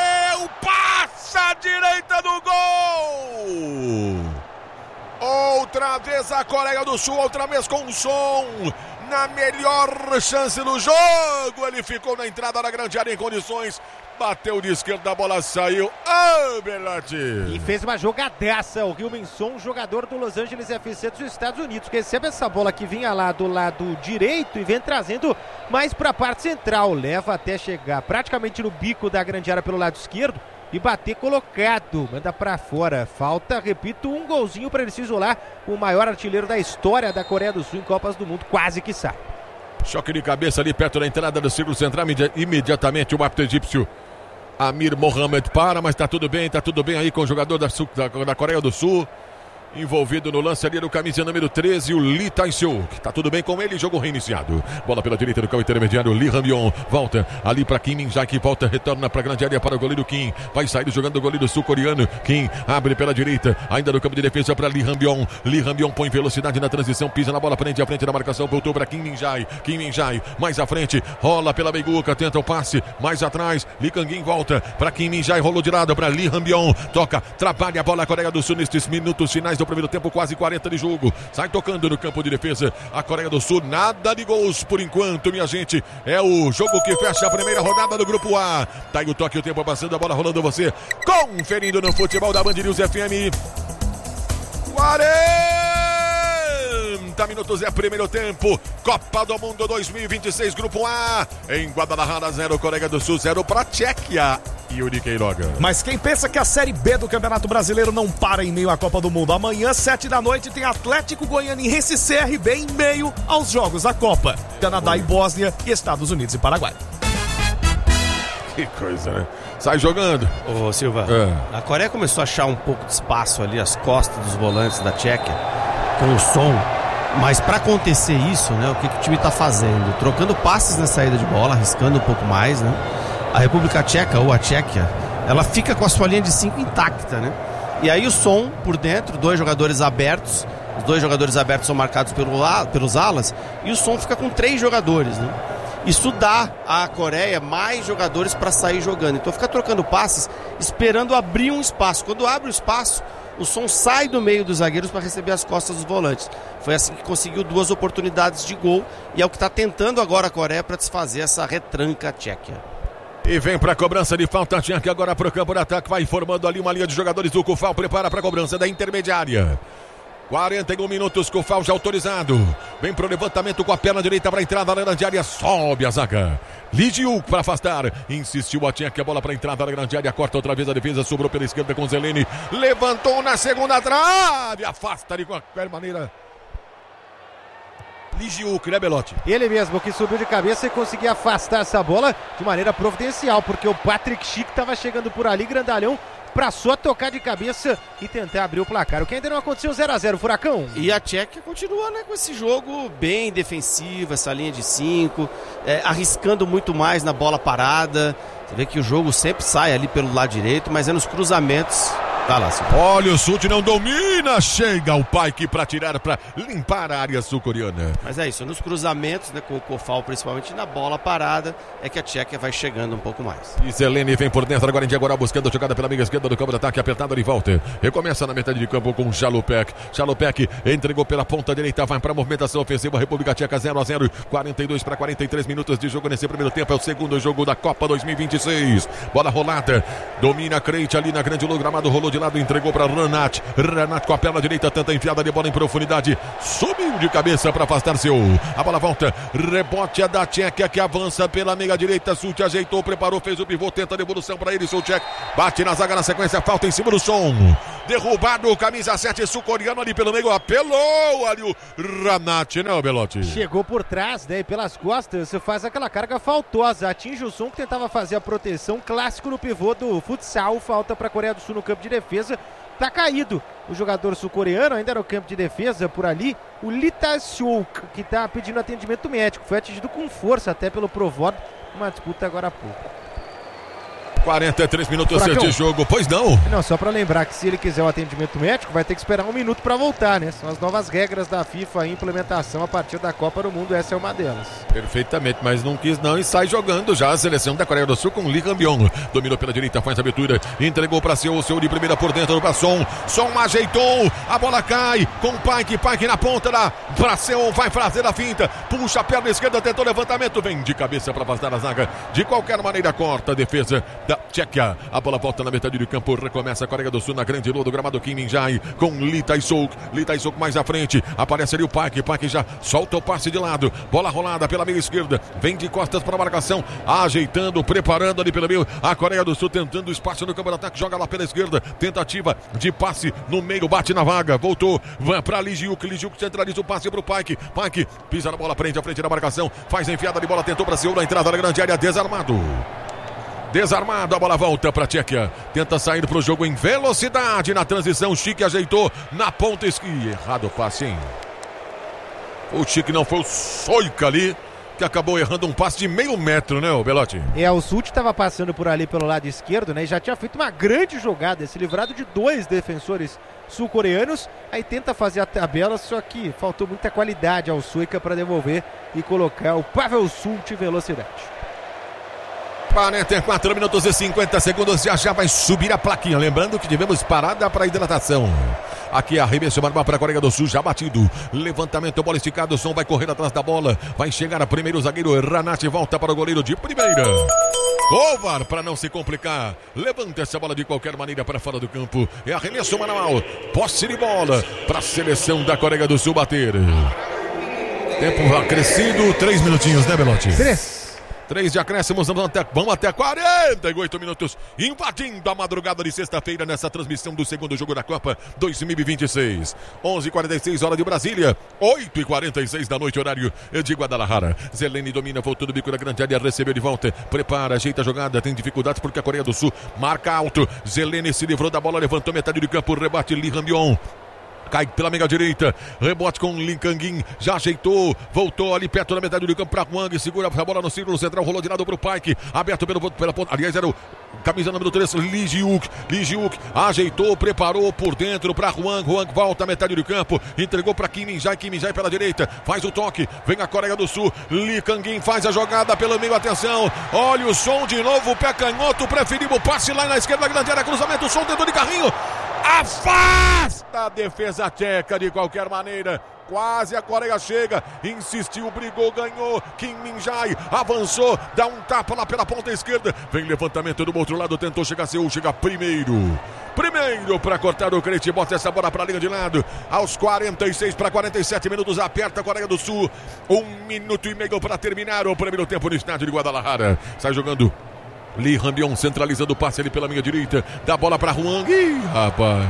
passa à direita do gol. Outra vez a Coreia do Sul, outra vez com o Son, na melhor chance do jogo, ele ficou na entrada da grande área em condições. Bateu de esquerda, a bola saiu. Belotti! E fez uma jogadaça o Heung-min Son, jogador do Los Angeles FC dos Estados Unidos, que recebe essa bola que vinha lá do lado direito e vem trazendo mais para a parte central. Leva até chegar praticamente no bico da grande área pelo lado esquerdo e bater colocado. Manda para fora. Falta, repito, um golzinho para ele se isolar. O maior artilheiro da história da Coreia do Sul em Copas do Mundo. Quase que sai. Choque de cabeça ali perto da entrada do círculo central. Imediatamente o árbitro egípcio Amir Mohamed para, mas tá tudo bem aí com o jogador da Coreia do Sul. Envolvido no lance ali do camisa número 13, o Lee Tae-seok. Tá tudo bem com ele, jogo reiniciado. Bola pela direita do campo intermediário, Lee Han-byong. Volta ali para Kim Min-jae, que volta, retorna para a grande área para o goleiro Kim. Vai sair jogando o goleiro sul-coreano. Kim abre pela direita, ainda no campo de defesa para Lee Han-byong. Lee Han-byong põe velocidade na transição, pisa na bola, prende à frente da marcação, voltou para Kim Min-jae. Kim Min-jae mais à frente, rola pela meiguca, tenta o passe, mais atrás. Lee Kang-in volta para Kim Min-jae, rolou de lado para Lee Han-byong. Toca, trabalha a bola a Coreia do Sul nestes minutos finais do primeiro tempo, quase 40 de jogo. Sai tocando no campo de defesa a Coreia do Sul. Nada de gols por enquanto, minha gente. É o jogo que fecha a primeira rodada do Grupo A. Tá aí o toque, o tempo passando, a bola rolando, você conferindo no futebol da Band News FM. 40 minutos é primeiro tempo. Copa do Mundo 2026, Grupo A. Em Guadalajara, 0 Coreia do Sul, 0 para Tchequia. Yuri Queiroga. Mas quem pensa que a Série B do Campeonato Brasileiro não para em meio à Copa do Mundo? Amanhã, 7 da noite, tem Atlético Goianiense e CRB em meio aos jogos da Copa. Canadá e Bósnia e Estados Unidos e Paraguai. Que coisa, né? Sai jogando. Ô Silva, a Coreia começou a achar um pouco de espaço ali, as costas dos volantes da Tchequia, com o Son. Mas para acontecer isso, né, o que o time tá fazendo? Trocando passes na saída de bola, arriscando um pouco mais, né? A República Tcheca, ou a Tchequia, ela fica com a sua linha de 5 intacta, né? E aí o Son por dentro, 2 jogadores abertos. Os 2 jogadores abertos são marcados pelos alas. E o Son fica com 3 jogadores, né? Isso dá à Coreia mais jogadores para sair jogando. Então fica trocando passes, esperando abrir um espaço. Quando abre o espaço, o Son sai do meio dos zagueiros para receber as costas dos volantes. Foi assim que conseguiu 2 oportunidades de gol. E é o que está tentando agora a Coreia para desfazer essa retranca tchequia. E vem para a cobrança de falta, Tchequia agora para o campo de ataque, vai formando ali uma linha de jogadores. O Kufal prepara para a cobrança da intermediária. 41 minutos, Kufal já autorizado. Vem para o levantamento com a perna direita para a entrada na grande área, sobe a zaga. Lee Ji-wook para afastar, insistiu a Tchequia, bola para a entrada na grande área, corta outra vez a defesa, sobrou pela esquerda com Zelene. Levantou na segunda trave, afasta ali com a maneira. Lee Ji-wook, né, Belotti? Ele mesmo que subiu de cabeça e conseguiu afastar essa bola de maneira providencial, porque o Patrick Schick estava chegando por ali, grandalhão, para só tocar de cabeça e tentar abrir o placar. O que ainda não aconteceu, 0-0, Furacão. E a Tchequia continua, né, com esse jogo bem defensivo, essa linha de 5, arriscando muito mais na bola parada. Você vê que o jogo sempre sai ali pelo lado direito, mas é nos cruzamentos Tá lá, sim. Olha, o Sult não domina, chega o Paik para tirar, para limpar a área sul-coreana. Mas é isso, nos cruzamentos, né, com o Kofal, principalmente na bola parada, é que a Tchequia vai chegando um pouco mais. E Zelene vem por dentro, agora em diagonal, buscando a jogada pela meia esquerda do campo de ataque, apertado de volta. Recomeça na metade de campo com Jalupek. Jalupek entregou pela ponta direita, vai para a movimentação ofensiva, República Tcheca 0-0, 42 para 43 minutos de jogo nesse primeiro tempo, é o segundo jogo da Copa 2026. Bola rolada, domina Creit ali na grande lua, gramado, rolou de lado, entregou para Renat. Renat com a perna direita, tenta enfiada de bola em profundidade, subiu de cabeça para afastar seu. A bola volta, rebote é da Tchequia que avança pela meia direita, Sult ajeitou, preparou, fez o pivô, tenta a devolução para ele, Souček bate na zaga na sequência, falta em cima do som. Derrubado, camisa 7 sul-coreano ali pelo meio, apelou ali o Renat, né, Belotti? Chegou por trás, né, e pelas costas, faz aquela carga faltosa, atinge o som que tentava fazer a proteção, clássico no pivô do futsal, falta para a Coreia do Sul no campo de defesa. Tá caído o jogador sul-coreano, ainda no campo de defesa por ali, o Lee Tae-seok, que tá pedindo atendimento médico, foi atingido com força até pelo Provod, uma disputa agora há pouco. 43 minutos de jogo, pois não? Não, só para lembrar que se ele quiser o atendimento médico, vai ter que esperar 1 minuto para voltar, né? São as novas regras da FIFA em implementação a partir da Copa do Mundo, essa é uma delas. Perfeitamente, mas não quis não e sai jogando já a seleção da Coreia do Sul com Lee Han-byong. Dominou pela direita, faz a abertura, entregou para seu de primeira por dentro para Son ajeitou, a bola cai com Paik na ponta para Seon, vai fazer a finta, puxa a perna esquerda, tentou levantamento, vem de cabeça para afastar a zaga, de qualquer maneira corta a defesa da Tchequia. A bola volta na metade do campo, recomeça a Coreia do Sul na grande lua do gramado Kim Min-jae com Lee Tae-seok. Lee Tae-seok mais à frente, aparece ali o Paik já solta o passe de lado, bola rolada pela meia esquerda, vem de costas para a marcação, ajeitando, preparando ali pelo meio, a Coreia do Sul tentando espaço no campo de ataque, joga lá pela esquerda, tentativa de passe no meio, bate na vaga, voltou, vai para Lee Ji-wook centraliza o passe para o Paik pisa na bola, prende à frente da marcação, faz a enfiada de bola, tentou para Seul na entrada da grande área, desarmado, a bola volta para a Tchequia, tenta sair para o jogo em velocidade na transição, Chique ajeitou na ponta esquerda, errado o passe, hein? O Chique não foi o Soika ali, que acabou errando um passe de meio metro, né, o Belotti? O Sult estava passando por ali pelo lado esquerdo, né, e já tinha feito uma grande jogada, se livrado de 2 defensores sul-coreanos, aí tenta fazer a tabela, só que faltou muita qualidade ao Soika para devolver e colocar o Pavel Sult em velocidade. 44 minutos e 50 segundos, já vai subir a plaquinha. Lembrando que tivemos parada para hidratação. Aqui arremesso manual para a Coreia do Sul, já batido. Levantamento, bola esticada, o som vai correr atrás da bola. Vai chegar a primeiro o zagueiro Renat, volta para o goleiro de primeira. Kovar, para não se complicar, levanta essa bola de qualquer maneira para fora do campo. É arremesso manual, posse de bola para a seleção da Coreia do Sul bater. Tempo acrescido, 3 minutinhos, né, Belotti? 3 de acréscimos, vamos até 48 minutos, invadindo a madrugada de sexta-feira nessa transmissão do segundo jogo da Copa 2026. 11h46, hora de Brasília, 8h46 da noite, horário de Guadalajara. Zelene domina, voltou do bico da grande área, recebeu de volta, prepara, ajeita a jogada, tem dificuldades porque a Coreia do Sul marca alto. Zelene se livrou da bola, levantou metade do campo, rebate Lee Han-byong. Cai pela meia direita, rebote com Lee Kang-in, já ajeitou, voltou ali perto da metade do campo para Hwang, segura a bola no círculo central, rolou de lado para o Paik, aberto pela ponta, aliás era o camisa número 3, Lee Ji-wook, ajeitou, preparou por dentro para Hwang volta à metade do campo, entregou para Kim Min-jae pela direita, faz o toque, vem a Coreia do Sul, Lee Kang-in faz a jogada pelo meio, atenção, olha o som de novo, pé canhoto, preferiu o passe lá na esquerda da grande área, cruzamento, o som tentou de carrinho, afasta a defesa tcheca de qualquer maneira. Quase a Coreia chega, insistiu, brigou, ganhou. Kim Min-jae avançou, dá um tapa lá pela ponta esquerda. Vem levantamento do outro lado, tentou chegar Seul, chega primeiro para cortar o Creit, bota essa bola para a linha de lado. Aos 46 para 47 minutos, aperta a Coreia do Sul. 1 minuto e meio para terminar o primeiro tempo no estádio de Guadalajara. Sai jogando Lee Han-byong, centralizando o passe ali pela minha direita, dá bola para Hwang. Ih, rapaz.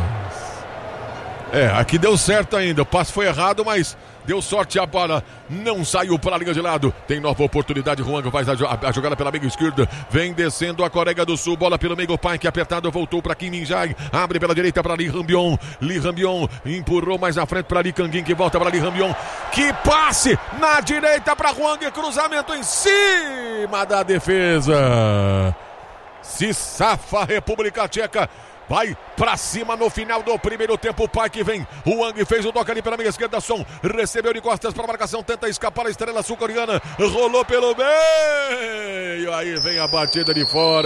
Aqui deu certo ainda, o passe foi errado, mas deu sorte, a bola não saiu para a linha de lado. Tem nova oportunidade, Hwang faz a jogada pela meia esquerda, vem descendo a Coreia do Sul, bola pelo meio, o Paik apertado, voltou para Kim Min-jae, abre pela direita para Lee Han-byong, empurrou mais à frente para Lee Kang-in, que volta para Lee Han-byong, que passe na direita para Hwang, cruzamento em cima da defesa. Se safa a República Tcheca. vai pra cima no final do primeiro tempo. O Pai que vem, o Wang fez o toque ali pela meia esquerda, Son recebeu de costas para a marcação, tenta escapar a estrela sul-coreana, rolou pelo meio, aí vem a batida de fora.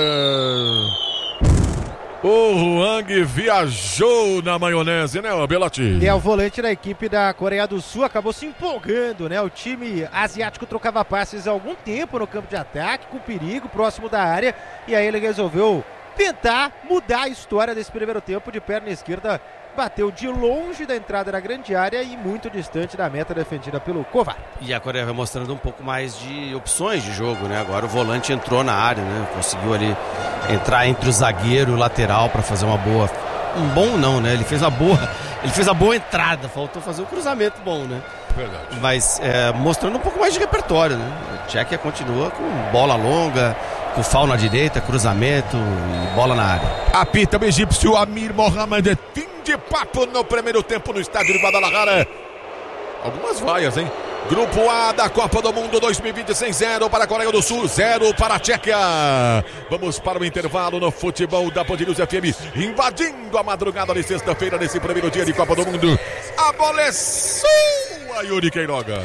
O Wang viajou na maionese, né, Belotti? E é o volante da equipe da Coreia do Sul, acabou se empolgando, né? O time asiático trocava passes há algum tempo no campo de ataque, com perigo, próximo da área, e aí ele resolveu tentar mudar a história desse primeiro tempo. De perna esquerda, bateu de longe da entrada da grande área e muito distante da meta defendida pelo Kovar. E a Coreia vai mostrando um pouco mais de opções de jogo, né? Agora o volante entrou na área, né? Conseguiu ali entrar entre o zagueiro e o lateral para fazer uma boa... Ele fez a boa entrada, faltou fazer um cruzamento bom, né? Verdade. Mas mostrando um pouco mais de repertório, né? A Tchequia continua com bola longa, com foul na direita, cruzamento e bola na área. Apita o egípcio Amir Mohamed. Fim de papo no primeiro tempo no estádio de Guadalajara. Algumas vaias, hein? Grupo A da Copa do Mundo 2026, 0 para a Coreia do Sul, 0 para a Tchequia. Vamos para o intervalo no futebol da Band News FM, invadindo a madrugada de sexta-feira nesse primeiro dia de Copa do Mundo. A bola é sua, Yuri Queiroga.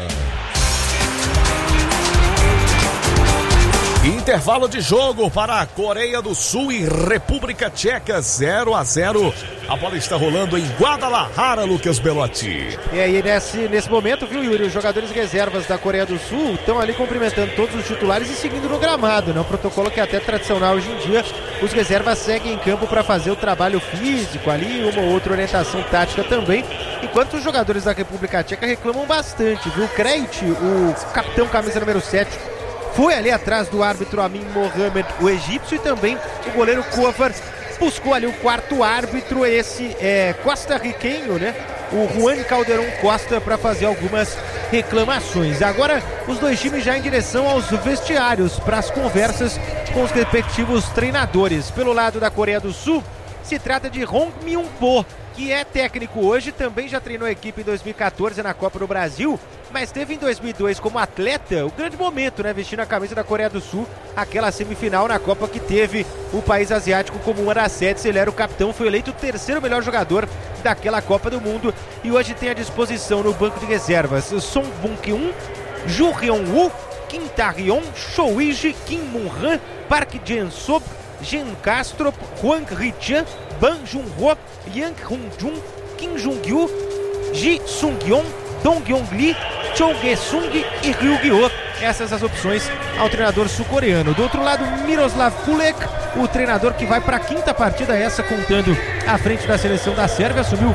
Intervalo de jogo para a Coreia do Sul e República Tcheca, 0-0. A bola está rolando em Guadalajara, Lucas Belotti. E aí nesse momento, viu, Yuri, os jogadores reservas da Coreia do Sul estão ali cumprimentando todos os titulares e seguindo no gramado, né? Um protocolo que é até tradicional hoje em dia. Os reservas seguem em campo para fazer o trabalho físico ali, uma ou outra orientação tática também, enquanto os jogadores da República Tcheca reclamam bastante, viu? O Krejci, o capitão camisa número 7, foi ali atrás do árbitro Amin Mohamed, o egípcio, e também o goleiro Kovar buscou ali o quarto árbitro, esse costarriquenho, né? O Juan Calderón Costa, para fazer algumas reclamações. Agora os dois times já em direção aos vestiários para as conversas com os respectivos treinadores. Pelo lado da Coreia do Sul, se trata de Hong Myung-po, que é técnico hoje, também já treinou a equipe em 2014 na Copa do Brasil, mas teve em 2002 como atleta o grande momento, né? Vestindo a camisa da Coreia do Sul, aquela semifinal na Copa que teve o país asiático como uma das sedes. Ele era o capitão, foi eleito o terceiro melhor jogador daquela Copa do Mundo e hoje tem à disposição no banco de reservas Song Bun-kyun, Ju Hyun-woo, Kim Ta-hyun, Choi-ji, Kim Moon-han, Park Jae-sob, Jean Castro, Hwang Hee-chan, Ban Jun-ho, Yang Hun-jun, Kim Jung-gyu, Ji Sung-yeon, Dong Yong-lee, Cho Ge-sung e Ryu Gyo. Essas as opções ao treinador sul-coreano. Do outro lado, Miroslav Kulek, o treinador que vai para a quinta partida, essa contando à frente da seleção da Sérvia, assumiu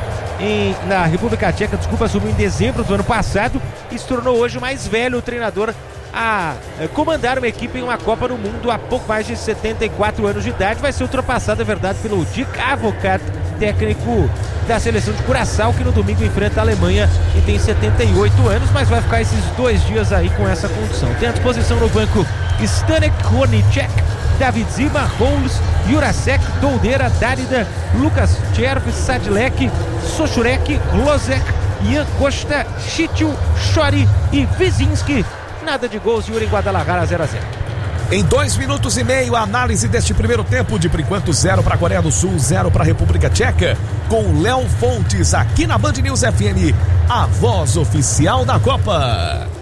na República Tcheca, assumiu em dezembro do ano passado e se tornou hoje o mais velho treinador a comandar uma equipe em uma Copa do Mundo há pouco mais de 74 anos de idade. Vai ser ultrapassado, é verdade, pelo Dick Advocat, técnico da seleção de Curaçao, que no domingo enfrenta a Alemanha e tem 78 anos, mas vai ficar esses 2 dias aí com essa condição. Tem à disposição no banco Stanek, Hornicek, David Zima, Rolls, Jurasek, Doldeira, Dárida, Lucas Cherv, Sadilek, Sochurek, Glozek, Ian Costa, Chitiu, Chori e Vizinski. Nada de gols, Yuri, em Guadalajara, 0-0. Em 2 minutos e meio, a análise deste primeiro tempo, de por enquanto 0 para a Coreia do Sul, 0 para a República Tcheca, com Léo Fontes aqui na Band News FM, a voz oficial da Copa.